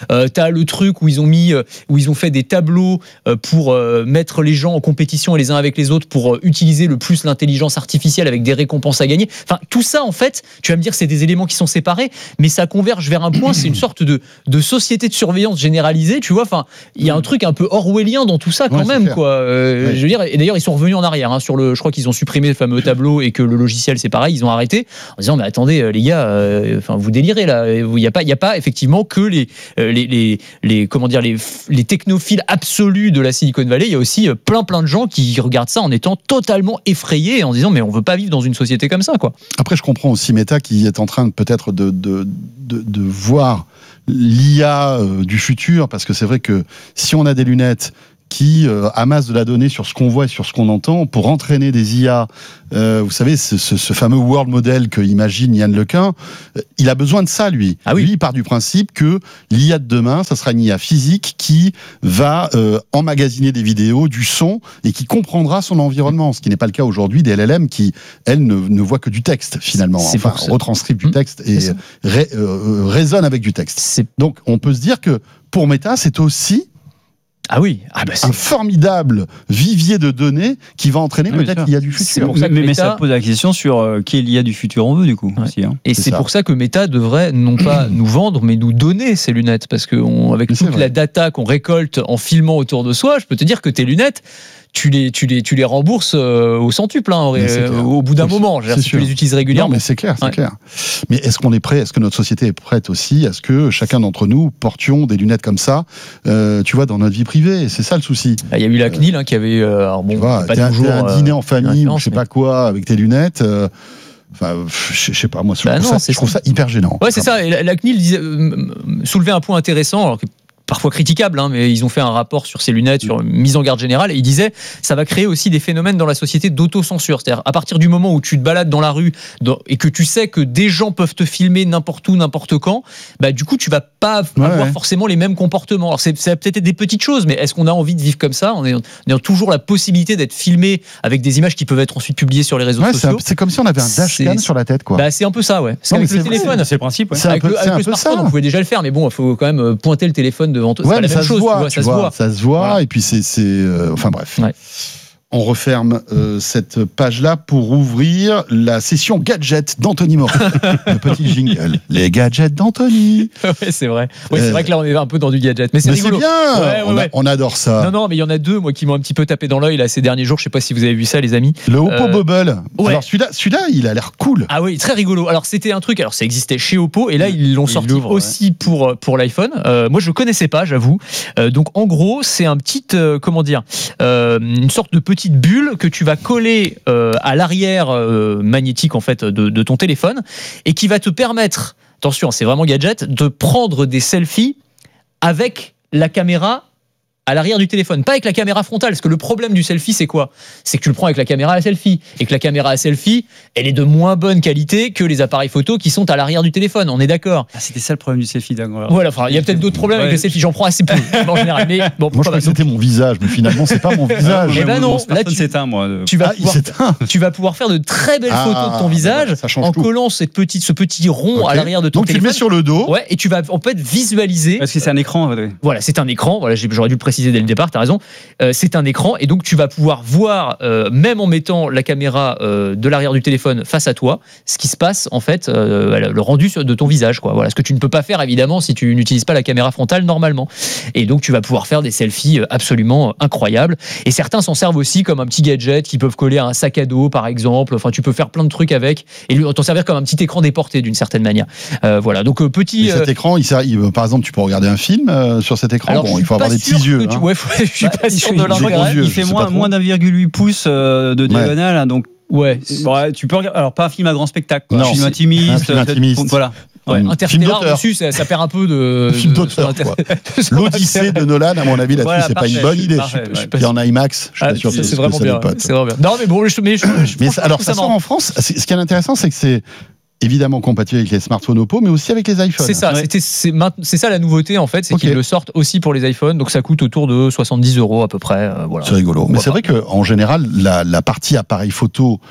Speaker 10: Euh, t'as le truc où ils ont mis, où ils ont fait des tableaux pour euh, mettre les gens en compétition les uns avec les autres pour euh, utiliser le plus l'intelligence artificielle avec des récompenses à gagner. Enfin, tout ça, en fait, tu vas me dire, c'est des éléments qui sont séparés, mais ça converge vers un point. C'est une sorte de, de société de surveillance généralisée, tu vois. Enfin, il y a un truc un peu orwellien dans tout ça quand
Speaker 9: Ouais,
Speaker 10: même, quoi. Euh,
Speaker 9: ouais.
Speaker 10: Je veux dire, et d'ailleurs, ils sont revenus en arrière hein, sur le. Je crois qu'ils ont supprimé le fameux tableau et que le logiciel, c'est pareil, ils ont arrêté en disant, mais attendez, les gars, euh, enfin, vous délirez là. Il n'y a pas, il y a pas effectivement que les, les, les, les, comment dire, les, les technophiles absolus de la Silicon Valley. Il y a aussi plein, plein de gens qui regardent ça en étant totalement effrayés, en disant, mais on veut pas vivre dans une société comme ça, quoi.
Speaker 9: Après, je comprends aussi Meta qui est en train peut-être de, de, de, de voir l'I A du futur, parce que c'est vrai que si on a des lunettes qui euh, amassent de la donnée sur ce qu'on voit et sur ce qu'on entend pour entraîner des I A, euh, vous savez, ce, ce, ce fameux world model que imagine Yann Lequin, euh, il a besoin de ça, lui.
Speaker 10: Ah oui.
Speaker 9: Lui, il part du principe que l'I A de demain, ça sera une I A physique qui va euh, emmagasiner des vidéos, du son, et qui comprendra son environnement, ce qui n'est pas le cas aujourd'hui des L L M qui, elles, ne, ne voient que du texte, finalement.
Speaker 10: C'est
Speaker 9: Enfin,
Speaker 10: pour ça.
Speaker 9: retranscrivent du
Speaker 10: Mmh,
Speaker 9: texte et
Speaker 10: c'est ça.
Speaker 9: ré, euh, raisonnent avec du texte.
Speaker 10: C'est...
Speaker 9: Donc, on peut se dire que pour Meta, c'est aussi
Speaker 10: Ah oui, ah bah c'est...
Speaker 9: un formidable vivier de données qui va entraîner
Speaker 11: Oui,
Speaker 9: peut-être
Speaker 11: sûr.
Speaker 9: l'I A du
Speaker 10: C'est
Speaker 9: futur.
Speaker 10: pour ça que
Speaker 11: mais, mais
Speaker 10: Meta-
Speaker 11: ça pose la question sur euh, quelle I A du futur on veut, du coup.
Speaker 10: Ouais.
Speaker 11: Aussi, hein.
Speaker 10: Et
Speaker 9: C'est
Speaker 10: c'est
Speaker 9: ça.
Speaker 10: pour ça que Meta devrait non pas nous vendre, mais nous donner ces lunettes. Parce qu'avec
Speaker 9: Mais c'est
Speaker 10: toute
Speaker 9: vrai.
Speaker 10: la data qu'on récolte en filmant autour de soi, je peux te dire que tes lunettes, tu les, tu les, tu les rembourses euh, au centuple, hein,
Speaker 9: Mais c'est
Speaker 10: euh,
Speaker 9: clair.
Speaker 10: au bout d'un
Speaker 9: C'est-
Speaker 10: moment. Je veux dire,
Speaker 9: c'est
Speaker 10: si tu
Speaker 9: sûr.
Speaker 10: les utilises
Speaker 9: Non,
Speaker 10: régulièrement.
Speaker 9: mais c'est clair, c'est
Speaker 10: Ouais.
Speaker 9: clair. Mais est-ce qu'on est prêt, est-ce que notre société est prête aussi à ce que chacun d'entre nous portions des lunettes comme ça, euh, tu vois, dans notre vie privée? Et c'est ça le souci.
Speaker 10: Il y a eu la C N I L hein, qui avait. Euh, alors bon,
Speaker 9: Tu vois,
Speaker 10: pas
Speaker 9: t'es un,
Speaker 10: toujours.
Speaker 9: t'es un
Speaker 10: euh,
Speaker 9: dîner en famille ou
Speaker 10: référence,
Speaker 9: je sais
Speaker 10: mais-
Speaker 9: pas quoi avec tes lunettes. euh, Enfin, je je sais pas, moi, je,
Speaker 10: Bah
Speaker 9: trouve,
Speaker 10: non,
Speaker 9: ça,
Speaker 10: c'est
Speaker 9: je trouve
Speaker 10: ça.
Speaker 9: ça hyper gênant.
Speaker 10: Ouais, c'est ça. Et la, la C N I L disait, euh, soulevait un point intéressant, alors que parfois critiquable, hein, mais ils ont fait un rapport sur ces lunettes, sur une mise en garde générale, et ils disaient ça va créer aussi des phénomènes dans la société d'autocensure. C'est-à-dire, à partir du moment où tu te balades dans la rue dans, et que tu sais que des gens peuvent te filmer n'importe où, n'importe quand, bah, du coup, tu vas pas
Speaker 9: Ouais,
Speaker 10: avoir
Speaker 9: ouais.
Speaker 10: forcément les mêmes comportements. Alors, c'est, c'est peut-être des petites choses, mais est-ce qu'on a envie de vivre comme ça, en ayant, en ayant toujours la possibilité d'être filmé avec des images qui peuvent être ensuite publiées sur les réseaux
Speaker 9: Ouais, c'est, un-
Speaker 10: sociaux?
Speaker 9: c'est comme si on avait un dashcam
Speaker 10: C'est-
Speaker 9: sur la tête, quoi.
Speaker 10: Bah, c'est un peu ça, ouais. Parce
Speaker 9: Non, mais
Speaker 10: qu'avec le
Speaker 9: c'est vrai,
Speaker 10: téléphone,
Speaker 11: C'est le principe, ouais.
Speaker 9: C'est un
Speaker 10: avec
Speaker 9: peu-
Speaker 10: le,
Speaker 9: c'est
Speaker 10: avec
Speaker 9: un
Speaker 10: le
Speaker 9: peu
Speaker 10: smartphone,
Speaker 9: ça.
Speaker 10: on pouvait déjà le faire, mais bon, il faut quand même euh, pointer le téléphone devant toi. C'est
Speaker 9: Ouais,
Speaker 10: pas
Speaker 9: mais
Speaker 10: la
Speaker 9: ça
Speaker 10: même
Speaker 9: se
Speaker 10: chose,
Speaker 9: voit,
Speaker 10: tu vois,
Speaker 9: tu
Speaker 10: ça se
Speaker 9: vois,
Speaker 10: voit.
Speaker 9: ça se voit,
Speaker 10: Voilà.
Speaker 9: et puis c'est, c'est euh, enfin bref.
Speaker 10: Ouais.
Speaker 9: On referme euh, cette page-là pour ouvrir la session gadget d'Anthony Moreau. Le petit jingle. Les gadgets d'Anthony.
Speaker 10: Ouais, c'est vrai. Ouais,
Speaker 9: Euh,
Speaker 10: c'est vrai que là, on est un peu dans du gadget, mais c'est
Speaker 9: Mais c'est
Speaker 10: rigolo.
Speaker 9: bien.
Speaker 10: Ouais, ouais,
Speaker 9: on, a-
Speaker 10: ouais.
Speaker 9: on adore ça.
Speaker 10: Non, non, mais il y en a deux, moi, qui m'ont un petit peu tapé dans l'œil là ces derniers jours. Je sais pas si vous avez vu ça, les amis.
Speaker 9: Le Oppo
Speaker 10: Euh,
Speaker 9: Bubble.
Speaker 10: ouais.
Speaker 9: Alors celui-là, celui-là, il a l'air cool.
Speaker 10: Ah oui, très rigolo. Alors c'était un truc, alors ça existait chez Oppo et là ils l'ont
Speaker 11: Ils
Speaker 10: sorti
Speaker 11: l'ouvrent,
Speaker 10: aussi pour pour l'iPhone. Euh, moi je connaissais pas, j'avoue. Euh, donc en gros c'est un petit euh, comment dire, euh, une sorte de petite bulle que tu vas coller euh, à l'arrière euh, magnétique en fait de, de ton téléphone et qui va te permettre, attention c'est vraiment gadget, de prendre des selfies avec la caméra à l'arrière du téléphone, pas avec la caméra frontale, parce que le problème du selfie, c'est quoi? C'est que tu le prends avec la caméra à selfie, et que la caméra à selfie, elle est de moins bonne qualité que les appareils photo qui sont à l'arrière du téléphone, on est d'accord.
Speaker 11: Ah, c'était ça le problème du selfie, d'accord.
Speaker 10: Voilà, enfin, il y a peut-être d'autres problèmes
Speaker 11: Ouais.
Speaker 10: avec le selfie, j'en prends assez peu, en général, mais bon,
Speaker 9: Moi, je
Speaker 10: pourquoi
Speaker 9: crois
Speaker 10: pas.
Speaker 9: que c'était mon visage, mais finalement, c'est pas mon visage.
Speaker 10: Eh ben non, là,
Speaker 11: là
Speaker 10: tu-
Speaker 11: tu s'éteint, moi. de-
Speaker 10: tu vas,
Speaker 9: Ah, il
Speaker 10: pouvoir,
Speaker 9: s'éteint.
Speaker 10: tu vas pouvoir faire de très belles
Speaker 9: Ah,
Speaker 10: photos de ton
Speaker 9: bah
Speaker 10: visage
Speaker 9: voilà, ça change
Speaker 10: en
Speaker 9: tout.
Speaker 10: collant cette petite, ce petit rond
Speaker 9: Ok.
Speaker 10: à l'arrière de ton
Speaker 9: Donc tu le
Speaker 10: téléphone.
Speaker 9: mets sur le dos.
Speaker 10: Ouais, et tu vas en fait visualiser.
Speaker 11: Parce que c'est un écran, ouais.
Speaker 10: Voilà, c'est un écran. Voilà, j'ai- j'aurais dû le préciser dès le départ. T'as raison. Euh, c'est un écran et donc tu vas pouvoir voir, euh, même en mettant la caméra euh, de l'arrière du téléphone face à toi, ce qui se passe en fait, euh, voilà, le rendu sur- de ton visage, quoi. Voilà, ce que tu ne peux pas faire évidemment si tu n'utilises pas la caméra frontale normalement. Et donc tu vas pouvoir faire des selfies euh, absolument euh, incroyables. Et certains s'en servent aussi comme un petit gadget qui peuvent coller à un sac à dos, par exemple. Enfin, tu peux faire plein de trucs avec et lui t'en servir comme un petit écran déporté d'une certaine manière. Euh, voilà, donc euh, petit.
Speaker 9: Et cet écran, il sert, il- par exemple, tu peux regarder un film euh, sur cet écran.
Speaker 10: Alors,
Speaker 9: Bon,
Speaker 10: je
Speaker 9: il
Speaker 10: suis
Speaker 9: faut avoir
Speaker 10: pas
Speaker 9: des
Speaker 10: sûr
Speaker 9: petits yeux.
Speaker 10: que tu-
Speaker 9: hein.
Speaker 10: ouais, faut- je suis
Speaker 11: Bah,
Speaker 10: pas
Speaker 11: il
Speaker 10: sûr
Speaker 11: fait-
Speaker 10: de
Speaker 11: je crois
Speaker 10: l'intérêt.
Speaker 11: qu'il
Speaker 9: yeux,
Speaker 11: fait
Speaker 9: je sais
Speaker 11: moins,
Speaker 9: pas trop.
Speaker 11: moins d'un virgule huit pouces euh, de diagonale, hein, donc
Speaker 10: Ouais.
Speaker 11: bon, ouais, tu peux regarder. Alors pas un film à grand spectacle, quoi.
Speaker 9: Non,
Speaker 11: un film
Speaker 9: c'est-
Speaker 11: intimiste.
Speaker 9: un film
Speaker 11: euh,
Speaker 9: intimiste.
Speaker 11: Voilà.
Speaker 10: Ouais,
Speaker 9: Film
Speaker 10: Interstellar
Speaker 9: d'auteur.
Speaker 10: dessus, ça, ça perd un peu de.
Speaker 9: Film
Speaker 10: de-
Speaker 9: d'auteur,
Speaker 10: de-
Speaker 9: quoi.
Speaker 10: de- de-
Speaker 9: L'Odyssée de Nolan, à mon avis, là-dessus,
Speaker 11: Voilà,
Speaker 9: c'est pas une
Speaker 11: parfait,
Speaker 9: bonne idée.
Speaker 11: parfait,
Speaker 10: Je suis
Speaker 11: ouais.
Speaker 10: pas
Speaker 9: Et en IMAX, je suis
Speaker 10: Ah,
Speaker 9: pas sûr
Speaker 10: c'est
Speaker 9: que
Speaker 10: c'est
Speaker 9: ce que
Speaker 10: vraiment
Speaker 9: ça
Speaker 10: bien.
Speaker 9: des potes.
Speaker 10: C'est vraiment bien. Non, mais bon, je, mais je, je,
Speaker 9: Mais
Speaker 10: franchement,
Speaker 9: ça- alors,
Speaker 10: je
Speaker 9: ça
Speaker 10: trouve
Speaker 9: sort
Speaker 10: marrant.
Speaker 9: en France. C'est- Ce qui est intéressant, c'est que c'est évidemment compatible avec les smartphones Oppo, mais aussi avec les iPhones.
Speaker 10: C'est ça,
Speaker 11: Ouais.
Speaker 10: c'était- c'est maint- c'est ça la nouveauté en fait, c'est
Speaker 9: Ok.
Speaker 10: qu'ils le sortent aussi pour les iPhones, donc ça coûte autour de soixante-dix euros à peu près. euh, voilà.
Speaker 9: C'est rigolo. Mais
Speaker 10: Pourquoi
Speaker 9: c'est vrai qu'en général, la, la partie appareil photo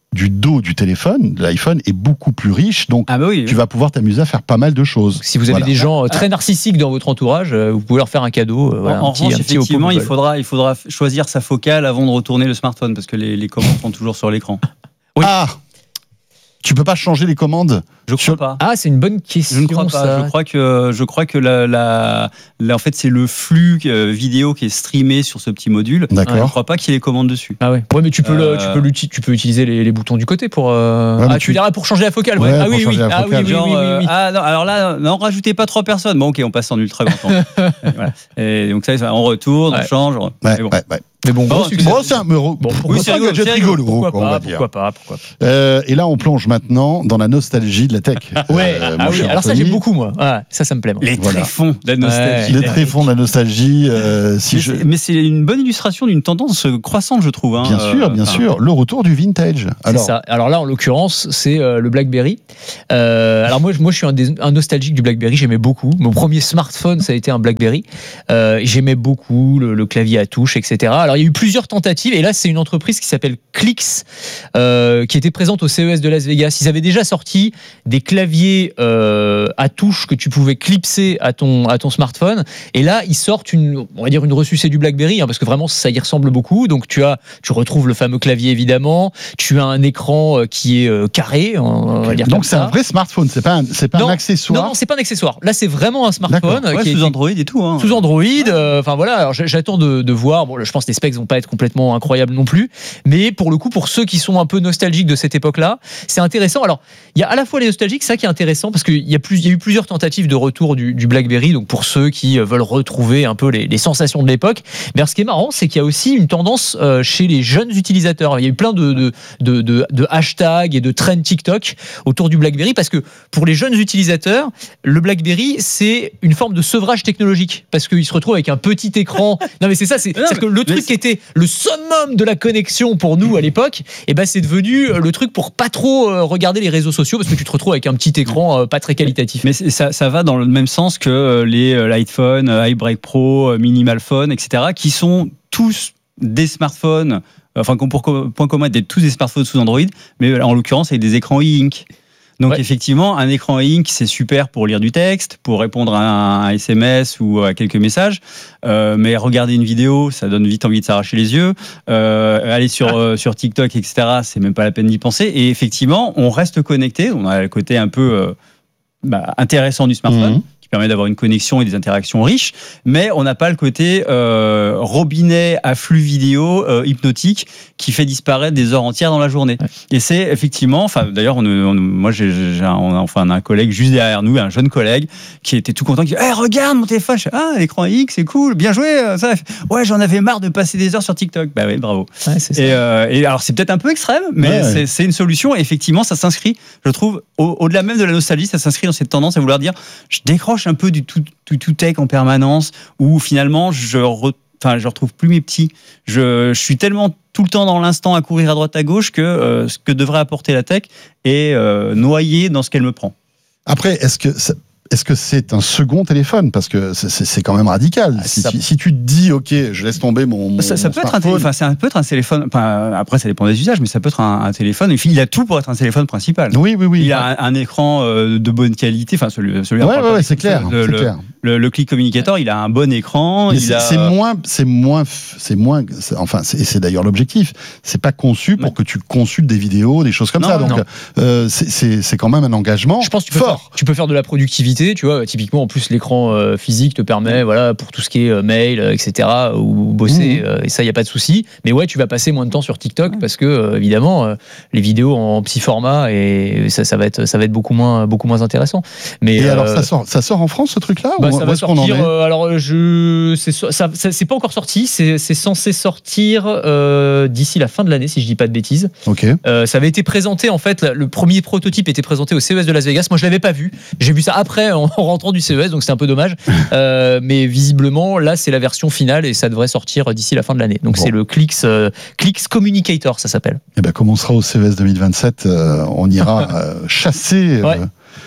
Speaker 9: du dos du téléphone, de l'iPhone, est beaucoup plus riche. Donc,
Speaker 11: ah bah oui,
Speaker 9: tu vas pouvoir t'amuser à faire pas mal de choses.
Speaker 10: Si vous avez
Speaker 9: Voilà.
Speaker 10: des gens euh, très narcissiques dans votre entourage, euh, vous pouvez leur faire un cadeau. Euh, voilà,
Speaker 11: en
Speaker 10: un petit,
Speaker 11: revanche,
Speaker 10: un petit
Speaker 11: effectivement,
Speaker 10: Oppo
Speaker 11: il
Speaker 10: Google.
Speaker 11: faudra, il faudra choisir sa focale avant de retourner le smartphone parce que les, les commandes sont toujours sur l'écran.
Speaker 10: Oui.
Speaker 9: Ah, tu peux pas changer les commandes.
Speaker 11: Je crois
Speaker 9: Sur-
Speaker 11: pas.
Speaker 10: Ah, c'est une bonne question.
Speaker 11: Je ne crois pas.
Speaker 10: ça.
Speaker 11: Je crois que, je crois que la, la, la- en fait, c'est le flux euh, vidéo qui est streamé sur ce petit module.
Speaker 9: D'accord.
Speaker 11: Je ne crois pas qu'il y ait les commandes dessus.
Speaker 10: Ah ouais. Ouais, mais tu peux, le-
Speaker 11: Euh,
Speaker 10: tu peux, l'uti- tu peux utiliser les, les boutons du côté pour. euh,
Speaker 9: Ouais, mais
Speaker 10: ah,
Speaker 9: tu-
Speaker 10: tu diras pour changer la focale.
Speaker 9: Ouais,
Speaker 10: ah
Speaker 9: pour
Speaker 10: oui,
Speaker 9: changer
Speaker 10: oui.
Speaker 9: la
Speaker 10: Ah oui,
Speaker 9: focale.
Speaker 10: oui,
Speaker 11: Genre,
Speaker 10: oui, oui,
Speaker 11: euh,
Speaker 10: oui.
Speaker 11: ah non, alors là, non, rajoutez pas trois personnes. Bon, ok, on passe en ultra grand temps. Voilà. Et donc ça, on retourne,
Speaker 10: Ouais.
Speaker 11: on change. on-
Speaker 9: Ouais,
Speaker 11: mais bon.
Speaker 9: ouais, ouais.
Speaker 10: Mais bon,
Speaker 11: Bon,
Speaker 10: gros
Speaker 11: tu-
Speaker 10: succès.
Speaker 9: Bon, c'est un euro.
Speaker 10: Bon, pourquoi
Speaker 11: Oui,
Speaker 10: pas,
Speaker 11: c'est rigolo,
Speaker 9: gadget
Speaker 11: c'est
Speaker 9: rigolo,
Speaker 10: Pourquoi
Speaker 9: quoi, on va
Speaker 10: pas,
Speaker 9: dire.
Speaker 10: pourquoi pas, pourquoi pas.
Speaker 9: Euh, et là, on plonge maintenant dans la nostalgie de la tech.
Speaker 10: Ouais,
Speaker 9: Euh,
Speaker 10: ah
Speaker 9: mon
Speaker 10: oui,
Speaker 9: cher
Speaker 10: alors ça
Speaker 9: Anthony.
Speaker 10: j'aime beaucoup moi. Ah, ça, ça me plaît. moi.
Speaker 11: Les
Speaker 9: Voilà.
Speaker 11: tréfonds de la nostalgie.
Speaker 9: Les tréfonds de la nostalgie. euh, si
Speaker 11: Mais
Speaker 9: je...
Speaker 11: c'est- Mais c'est une bonne illustration d'une tendance croissante, je trouve. hein.
Speaker 9: Bien sûr,
Speaker 11: Euh,
Speaker 9: bien
Speaker 11: enfin,
Speaker 9: sûr. Le retour du vintage.
Speaker 10: C'est
Speaker 9: Alors,
Speaker 10: ça. Alors là, en l'occurrence, c'est euh, le BlackBerry. Euh, alors moi, je- moi, je suis un, des- un nostalgique du BlackBerry. J'aimais beaucoup. Mon premier smartphone, ça a été un BlackBerry. Euh, J'aimais beaucoup le, le clavier à touche, et cetera. Alors il y a eu plusieurs tentatives, et là, c'est une entreprise qui s'appelle Clix, euh, qui était présente au C E S de Las Vegas. Ils avaient déjà sorti des claviers euh, à touche que tu pouvais clipser à ton à ton smartphone. Et là, ils sortent une, on va dire une ressucée du BlackBerry, hein, parce que vraiment, ça y ressemble beaucoup. Donc tu as, tu retrouves le fameux clavier évidemment. Tu as un écran euh, qui est euh, carré, on va dire
Speaker 9: donc
Speaker 10: comme
Speaker 9: c'est
Speaker 10: ça.
Speaker 9: un vrai smartphone, c'est pas un, c'est pas
Speaker 10: Non,
Speaker 9: un accessoire.
Speaker 10: Non, non, c'est pas un accessoire. Là, c'est vraiment un smartphone
Speaker 9: D'accord.
Speaker 10: euh,
Speaker 11: ouais,
Speaker 10: qui est
Speaker 11: sous Android et tout. Hein.
Speaker 10: sous Android. euh, Enfin voilà, alors j'- j'attends de, de voir. Bon, je pense que les specs vont pas être complètement incroyables non plus, mais pour le coup, pour ceux qui sont un peu nostalgiques de cette époque-là, c'est intéressant. Alors, il y a à la fois les nostalgiques, ça qui est intéressant parce qu'il y a plus, il y a eu plusieurs tentatives de retour du, du BlackBerry. Donc pour ceux qui euh, veulent retrouver un peu les, les sensations de l'époque. Mais alors, ce qui est marrant, c'est qu'il y a aussi une tendance euh, chez les jeunes utilisateurs. Il y a eu plein de, de, de, de, de hashtags et de trends TikTok autour du BlackBerry parce que pour les jeunes utilisateurs, le BlackBerry, c'est une forme de sevrage technologique parce qu'ils se retrouvent avec un petit écran. Non, mais c'est ça, c'est
Speaker 11: Non,
Speaker 10: c'est-à-dire que le
Speaker 11: mais
Speaker 10: truc
Speaker 11: c'est-
Speaker 10: qui était le summum de la connexion pour nous à l'époque, et ben c'est devenu le truc pour pas trop euh, regarder les réseaux sociaux parce que tu te retrouves avec un petit écran euh, pas très qualitatif.
Speaker 11: Mais c'est- ça, ça va dans le même sens que euh, les euh, l'iPhone, euh, iBreak Pro, euh, Minimal Phone, et cetera, qui sont tous des smartphones, enfin, qui ont pour co- point commun d'être tous des smartphones sous Android, mais en l'occurrence avec des écrans e-ink. Donc
Speaker 10: Ouais.
Speaker 11: effectivement, un écran e-ink, c'est super pour lire du texte, pour répondre à un S M S ou à quelques messages, euh, mais regarder une vidéo, ça donne vite envie de s'arracher les yeux. Euh, aller sur, euh, sur TikTok, et cetera, c'est même pas la peine d'y penser. Et effectivement, on reste connecté, on a le côté un peu euh, bah, intéressant du smartphone.
Speaker 9: Mhm.
Speaker 11: Qui permet d'avoir une connexion et des interactions riches, mais on n'a pas le côté euh, robinet à flux vidéo euh, hypnotique qui fait disparaître des heures entières dans la journée.
Speaker 10: Ouais.
Speaker 11: Et c'est effectivement, enfin d'ailleurs, on, on- moi j'ai, j'ai un, on a, enfin, on a un collègue juste derrière nous, un jeune collègue qui était tout content, qui dit hey, regarde mon téléphone, je fais, ah l'écran X, c'est cool, bien joué, euh, ça. Ouais, j'en avais marre de passer des heures sur TikTok. Bah oui, bravo.
Speaker 10: Ouais, c'est ça.
Speaker 11: Et, euh, et alors c'est peut-être un peu extrême, mais
Speaker 9: Ouais, ouais.
Speaker 11: c'est, c'est une solution. Et effectivement, ça s'inscrit, je trouve, au- au-delà même de la nostalgie, ça s'inscrit dans cette tendance à vouloir dire, je décroche un peu du tout, tout, tout tech en permanence, où finalement je, re- enfin, je retrouve plus mes petits. Je, je suis tellement tout le temps dans l'instant à courir à droite à gauche que euh, ce que devrait apporter la tech est euh, noyé dans ce qu'elle me prend.
Speaker 9: Après, est-ce que ça- est-ce que c'est un second téléphone? Parce que c'est- c'est c'est quand même radical.
Speaker 10: Ah,
Speaker 9: si,
Speaker 10: ça-
Speaker 9: si- si tu te dis, ok, je laisse tomber mon, mon
Speaker 11: Ça, ça
Speaker 9: mon
Speaker 11: peut être un
Speaker 9: smartphone.
Speaker 11: téléphone, enfin, ça peut être un téléphone. Enfin, après, ça dépend des usages, mais ça peut être un, un téléphone. Et puis, il a tout pour être un téléphone principal.
Speaker 9: Oui, oui, oui.
Speaker 11: Il a un, un écran euh, de bonne qualité, enfin celui, celui
Speaker 9: Ouais, ouais, ouais, c'est clair.
Speaker 11: Le,
Speaker 9: c'est
Speaker 11: le,
Speaker 9: clair.
Speaker 11: le, le Click Communicator, il a un bon écran.
Speaker 9: Mais
Speaker 11: il
Speaker 9: c'est
Speaker 11: a...
Speaker 9: c'est moins, c'est moins, f- c'est moins, c'est- enfin, c'est et c'est d'ailleurs l'objectif. C'est pas conçu pour
Speaker 11: Ouais.
Speaker 9: que tu consultes des vidéos, des choses comme
Speaker 11: Non,
Speaker 9: ça.
Speaker 11: non,
Speaker 9: Donc,
Speaker 10: non.
Speaker 9: euh, c'est- c'est c'est quand même un engagement
Speaker 10: Je pense que tu peux,
Speaker 9: fort.
Speaker 10: faire, tu peux faire de la productivité, tu vois. Typiquement, en plus, l'écran euh, physique te permet, voilà, pour tout ce qui est euh, mail, euh, et cetera, ou bosser,
Speaker 9: Mmh.
Speaker 10: euh, et ça, il n'y a pas de souci. Mais ouais, tu vas passer moins de temps sur TikTok parce que, euh, évidemment, euh, les vidéos en petit format, et ça, ça va être, ça va être beaucoup moins, beaucoup moins intéressant. Mais
Speaker 9: Et alors,
Speaker 10: euh,
Speaker 9: ça sort, ça sort en France ce truc-là
Speaker 10: Bah,
Speaker 9: ou
Speaker 10: ça
Speaker 9: où
Speaker 10: va
Speaker 9: est-ce qu'on en
Speaker 10: sortir.
Speaker 9: est
Speaker 10: euh, alors, euh, je, c'est, so- ça, ça- c'est pas encore sorti. C'est, c'est censé sortir euh, d'ici la fin de l'année, si je dis pas de bêtises.
Speaker 9: Ok.
Speaker 10: Euh, ça avait été présenté en fait. Le premier prototype était présenté au C E S de Las Vegas. Moi, je l'avais pas vu. J'ai vu ça après en rentrant du C E S, donc c'est un peu dommage. Euh, mais visiblement, là, c'est la version finale et ça devrait sortir d'ici la fin de l'année. Donc
Speaker 9: Bon.
Speaker 10: c'est le Clix, euh, Clix Communicator, ça s'appelle.
Speaker 9: Eh ben, comme on sera au C E S deux mille vingt-sept, euh, on ira euh, chasser euh,
Speaker 10: Ouais.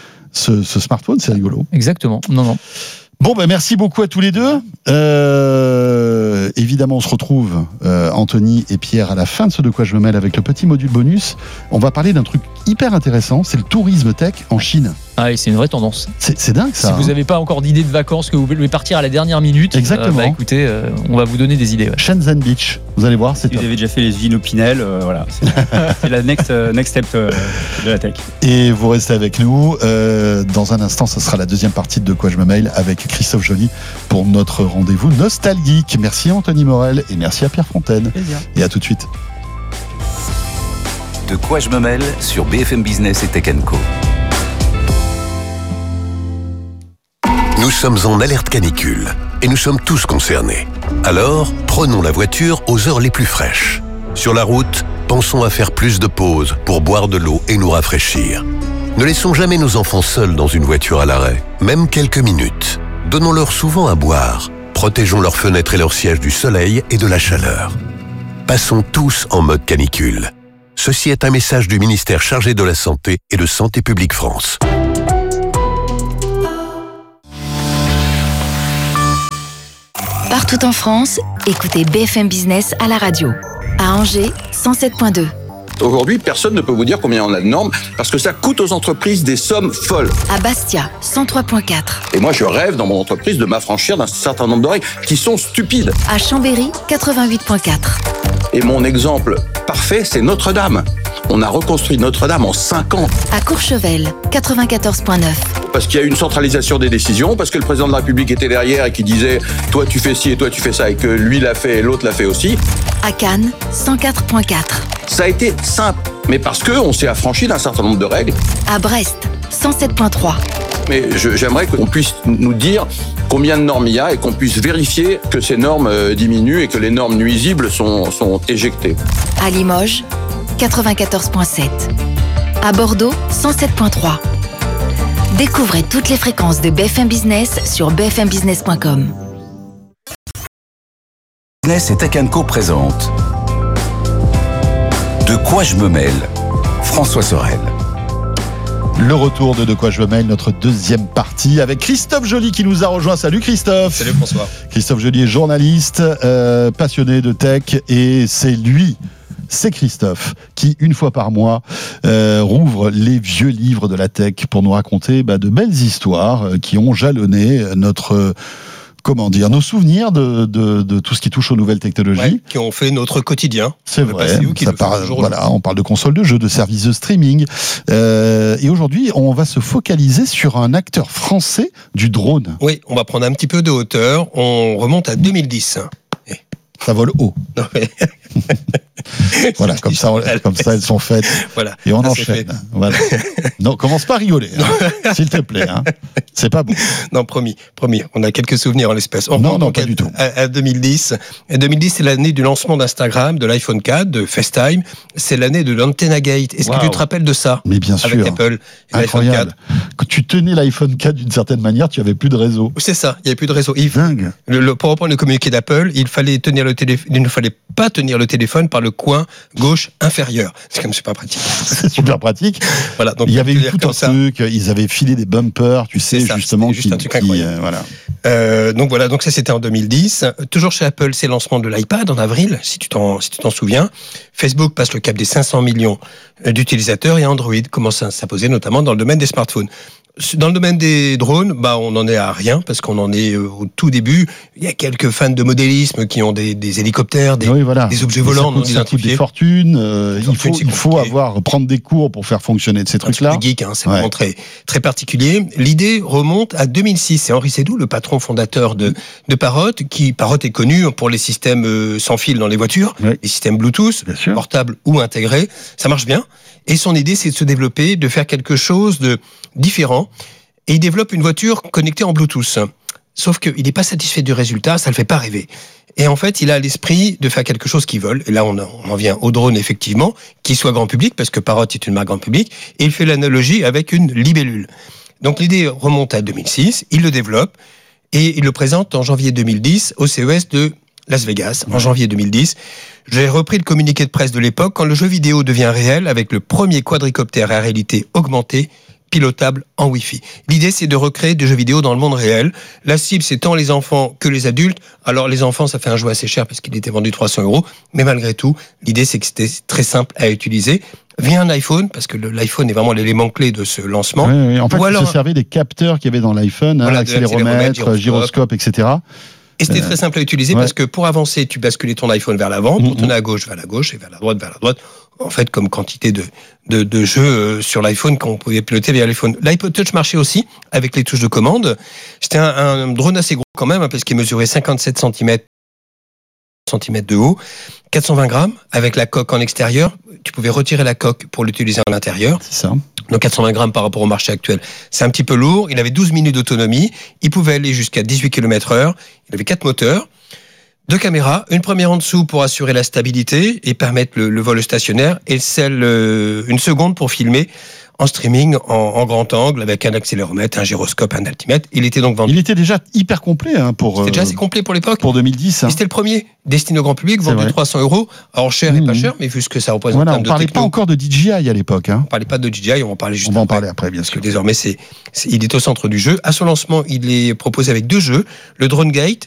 Speaker 9: ce, ce smartphone. C'est rigolo.
Speaker 10: Exactement. Non, non.
Speaker 9: Bon, ben merci beaucoup à tous les deux. Euh, évidemment, on se retrouve, euh, Anthony et Pierre, à la fin de ce De quoi je me mêle avec le petit module bonus. On va parler d'un truc hyper intéressant, c'est le tourisme tech en Chine.
Speaker 10: Ah, et c'est une vraie tendance.
Speaker 9: C'est, c'est dingue ça.
Speaker 10: Si vous
Speaker 9: hein.
Speaker 10: n'avez pas encore d'idée de vacances, que vous voulez partir à la dernière minute,
Speaker 9: Exactement.
Speaker 10: euh, bah, écoutez, euh, on va vous donner des idées. Ouais.
Speaker 9: Shenzhen Beach, vous allez voir, c'est
Speaker 11: Si
Speaker 9: top.
Speaker 11: vous avez déjà fait les usines au Pinel, euh, voilà, c'est, c'est la next, euh, next step euh, de la tech.
Speaker 9: Et vous restez avec nous. Euh, dans un instant, ce sera la deuxième partie de De quoi je me mail avec Christophe Joly pour notre rendez-vous nostalgique. Merci Anthony Morel et merci à Pierre Fontaine.
Speaker 11: Plaisir.
Speaker 9: Et à tout de suite.
Speaker 4: De quoi je me mêle sur B F M Business et Tech and Co.
Speaker 12: Nous sommes en alerte canicule et nous sommes tous concernés. Alors, prenons la voiture aux heures les plus fraîches. Sur la route, pensons à faire plus de pauses pour boire de l'eau et nous rafraîchir. Ne laissons jamais nos enfants seuls dans une voiture à l'arrêt, même quelques minutes. Donnons-leur souvent à boire. Protégeons leurs fenêtres et leurs sièges du soleil et de la chaleur. Passons tous en mode canicule. Ceci est un message du ministère chargé de la Santé et de Santé publique France.
Speaker 7: Partout en France, écoutez B F M Business à la radio. À Angers, cent sept virgule deux.
Speaker 8: Aujourd'hui, personne ne peut vous dire combien on a de normes parce que ça coûte aux entreprises des sommes folles.
Speaker 7: À Bastia, cent trois virgule quatre.
Speaker 8: Et moi, je rêve dans mon entreprise de m'affranchir d'un certain nombre de règles qui sont stupides.
Speaker 7: À Chambéry, quatre-vingt-huit virgule quatre.
Speaker 8: Et mon exemple parfait, c'est Notre-Dame. On a reconstruit Notre-Dame en cinq ans.
Speaker 7: À Courchevel, quatre-vingt-quatorze virgule neuf.
Speaker 8: Parce qu'il y a eu une centralisation des décisions, parce que le président de la République était derrière et qui disait « toi tu fais ci et toi tu fais ça » et que lui l'a fait et l'autre l'a fait aussi.
Speaker 7: À Cannes, cent quatre virgule quatre.
Speaker 8: Ça a été simple, mais parce qu'on s'est affranchi d'un certain nombre de règles.
Speaker 7: À Brest, cent sept virgule trois.
Speaker 8: Mais je, j'aimerais qu'on puisse nous dire combien de normes il y a et qu'on puisse vérifier que ces normes euh, diminuent et que les normes nuisibles sont, sont éjectées.
Speaker 7: À Limoges, quatre-vingt-quatorze virgule sept. À Bordeaux, cent sept virgule trois. Découvrez toutes les fréquences de B F M Business sur b f m business point com.
Speaker 4: Business et Tech and Co présente De quoi je me mêle, François Sorel.
Speaker 9: Le retour de De quoi je me mêle, notre deuxième partie avec Christophe Joly qui nous a rejoint. Salut Christophe.
Speaker 13: Salut François.
Speaker 9: Christophe Joly est journaliste, euh, passionné de tech et c'est lui, c'est Christophe qui, une fois par mois, euh, rouvre les vieux livres de la tech pour nous raconter bah, de belles histoires euh, qui ont jalonné notre... Euh, comment dire, nos souvenirs de, de, de tout ce qui touche aux nouvelles technologies.
Speaker 13: Ouais, qui ont fait notre quotidien.
Speaker 9: C'est vrai.
Speaker 13: Où, qui
Speaker 9: ça parle, voilà, on parle de consoles de jeux, de services de streaming. Euh, et aujourd'hui, on va se focaliser sur un acteur français du drone.
Speaker 13: Oui, on va prendre un petit peu de hauteur. On remonte à deux mille dix. Et...
Speaker 9: Ça vole haut.
Speaker 13: Non, mais...
Speaker 9: voilà, comme ça, comme ça, elles sont faites.
Speaker 13: Voilà.
Speaker 9: Et on
Speaker 13: ça,
Speaker 9: enchaîne. Voilà. Non, commence pas à rigoler, hein, s'il te plaît. Hein. C'est pas bon.
Speaker 13: Non, promis, promis. On a quelques souvenirs en l'espèce. On
Speaker 9: non, non, pas
Speaker 13: à,
Speaker 9: du tout.
Speaker 13: À, à deux mille dix. Et deux mille dix, c'est l'année du lancement d'Instagram, de l'iPhone quatre, de FaceTime. C'est l'année de l'Antenna Gate. Est-ce wow. que tu te rappelles de ça?
Speaker 9: Mais bien sûr.
Speaker 13: Avec Apple et l'iPhone quatre.
Speaker 9: Quand tu tenais l'iPhone quatre d'une certaine manière, tu avais plus de réseau.
Speaker 13: C'est ça. Il y avait plus de réseau. Il...
Speaker 9: Dingue.
Speaker 13: Le, le, pour reprendre le communiqué d'Apple, il fallait tenir le téléphone. Il ne fallait pas tenir le téléphone par le coin gauche inférieur. C'est quand même super pratique.
Speaker 9: C'est super pratique.
Speaker 13: Voilà. Donc
Speaker 9: il y avait eu tout un
Speaker 13: ça.
Speaker 9: truc. Ils avaient filé des bumpers, tu sais,
Speaker 13: ça,
Speaker 9: justement.
Speaker 13: Juste
Speaker 9: qui,
Speaker 13: un truc
Speaker 9: qui,
Speaker 13: incroyable.
Speaker 9: Euh, voilà.
Speaker 13: Euh, donc voilà. Donc ça, c'était en deux mille dix. Toujours chez Apple, c'est le lancement de l'iPad en avril, si tu t'en, si tu t'en souviens. Facebook passe le cap des cinq cents millions d'utilisateurs et Android commence à s'imposer, notamment dans le domaine des smartphones. Dans le domaine des drones, bah on n'en est à rien parce qu'on en est au tout début. Il y a quelques fans de modélisme qui ont des, des hélicoptères, des, oui, voilà. des objets volants non identifiés.
Speaker 9: Ça coûte des fortunes. Euh, il faut, il faut avoir prendre des cours pour faire fonctionner de ces trucs-là.
Speaker 13: C'est geek, hein, c'est ouais. vraiment très très particulier. L'idée remonte à deux mille six. C'est Henri Seydoux, le patron fondateur de de Parrot, qui Parrot est connu pour les systèmes sans fil dans les voitures, oui. les systèmes Bluetooth, portables ou intégrés. Ça marche bien. Et son idée, c'est de se développer, de faire quelque chose de différent. Et il développe une voiture connectée en Bluetooth. Sauf qu'il n'est pas satisfait du résultat, ça ne le fait pas rêver. Et en fait, il a l'esprit de faire quelque chose qui vole. Et là, on en vient au drone, effectivement, qui soit grand public, parce que Parrot est une marque grand public. Et il fait l'analogie avec une libellule. Donc l'idée remonte à deux mille six, il le développe, et il le présente en janvier deux mille dix au C E S de Las Vegas, en janvier deux mille dix. J'ai repris le communiqué de presse de l'époque quand le jeu vidéo devient réel avec le premier quadricoptère à réalité augmentée pilotable en Wi-Fi. L'idée, c'est de recréer des jeux vidéo dans le monde réel. La cible, c'est tant les enfants que les adultes. Alors, les enfants, ça fait un jouet assez cher parce qu'il était vendu trois cents euros. Mais malgré tout, l'idée, c'est que c'était très simple à utiliser. Via un iPhone, parce que le, l'iPhone est vraiment l'élément clé de ce lancement.
Speaker 9: Oui, oui. En fait,
Speaker 13: Ou
Speaker 9: il
Speaker 13: alors,
Speaker 9: se servait des capteurs qu'il y avait dans l'iPhone,
Speaker 13: voilà,
Speaker 9: hein, accéléromètre, gyroscope, gyroscope, et cetera.
Speaker 13: Et c'était
Speaker 9: Euh,
Speaker 13: très simple à utiliser
Speaker 9: ouais.
Speaker 13: parce que pour avancer, tu basculais ton iPhone vers l'avant, pour
Speaker 9: Mm-hmm.
Speaker 13: tourner à gauche vers la gauche et vers la droite vers la droite. En fait, comme quantité de, de, de jeux euh, sur l'iPhone qu'on pouvait piloter via l'iPhone. L'iPod Touch marchait aussi avec les touches de commande. C'était un, un drone assez gros quand même, hein, parce qu'il mesurait cinquante-sept centimètres de haut, quatre cent vingt grammes avec la coque en extérieur. Tu pouvais retirer la coque pour l'utiliser à l'intérieur.
Speaker 9: C'est ça.
Speaker 13: Donc quatre cent vingt grammes par rapport au marché actuel, c'est un petit peu lourd. Il avait douze minutes d'autonomie. Il pouvait aller jusqu'à dix-huit kilomètres heure. Il avait quatre moteurs, deux caméras, une première en dessous pour assurer la stabilité et permettre le, le vol stationnaire, et celle euh, une seconde pour filmer en streaming, en, en grand angle, avec un accéléromètre, un gyroscope, un altimètre. Il était donc vendu.
Speaker 9: Il était déjà hyper complet hein, pour.
Speaker 13: C'était déjà
Speaker 9: euh,
Speaker 13: assez complet pour l'époque.
Speaker 9: Pour deux mille dix. Hein.
Speaker 13: Et c'était le premier destiné au grand public,
Speaker 9: C'est
Speaker 13: vendu
Speaker 9: vrai.
Speaker 13: trois cents euros. Alors cher et pas cher, mais vu ce que ça représente.
Speaker 9: Voilà,
Speaker 13: en
Speaker 9: on
Speaker 13: termes de
Speaker 9: parlait
Speaker 13: techno,
Speaker 9: pas encore de D J I à l'époque. Hein.
Speaker 13: on parlait pas de D J I, on va en parler juste
Speaker 9: On va en
Speaker 13: après.
Speaker 9: parler après, bien
Speaker 13: Parce que
Speaker 9: sûr.
Speaker 13: désormais, c'est, c'est, il est au centre du jeu. À son lancement, il est proposé avec deux jeux. Le Drone Gate,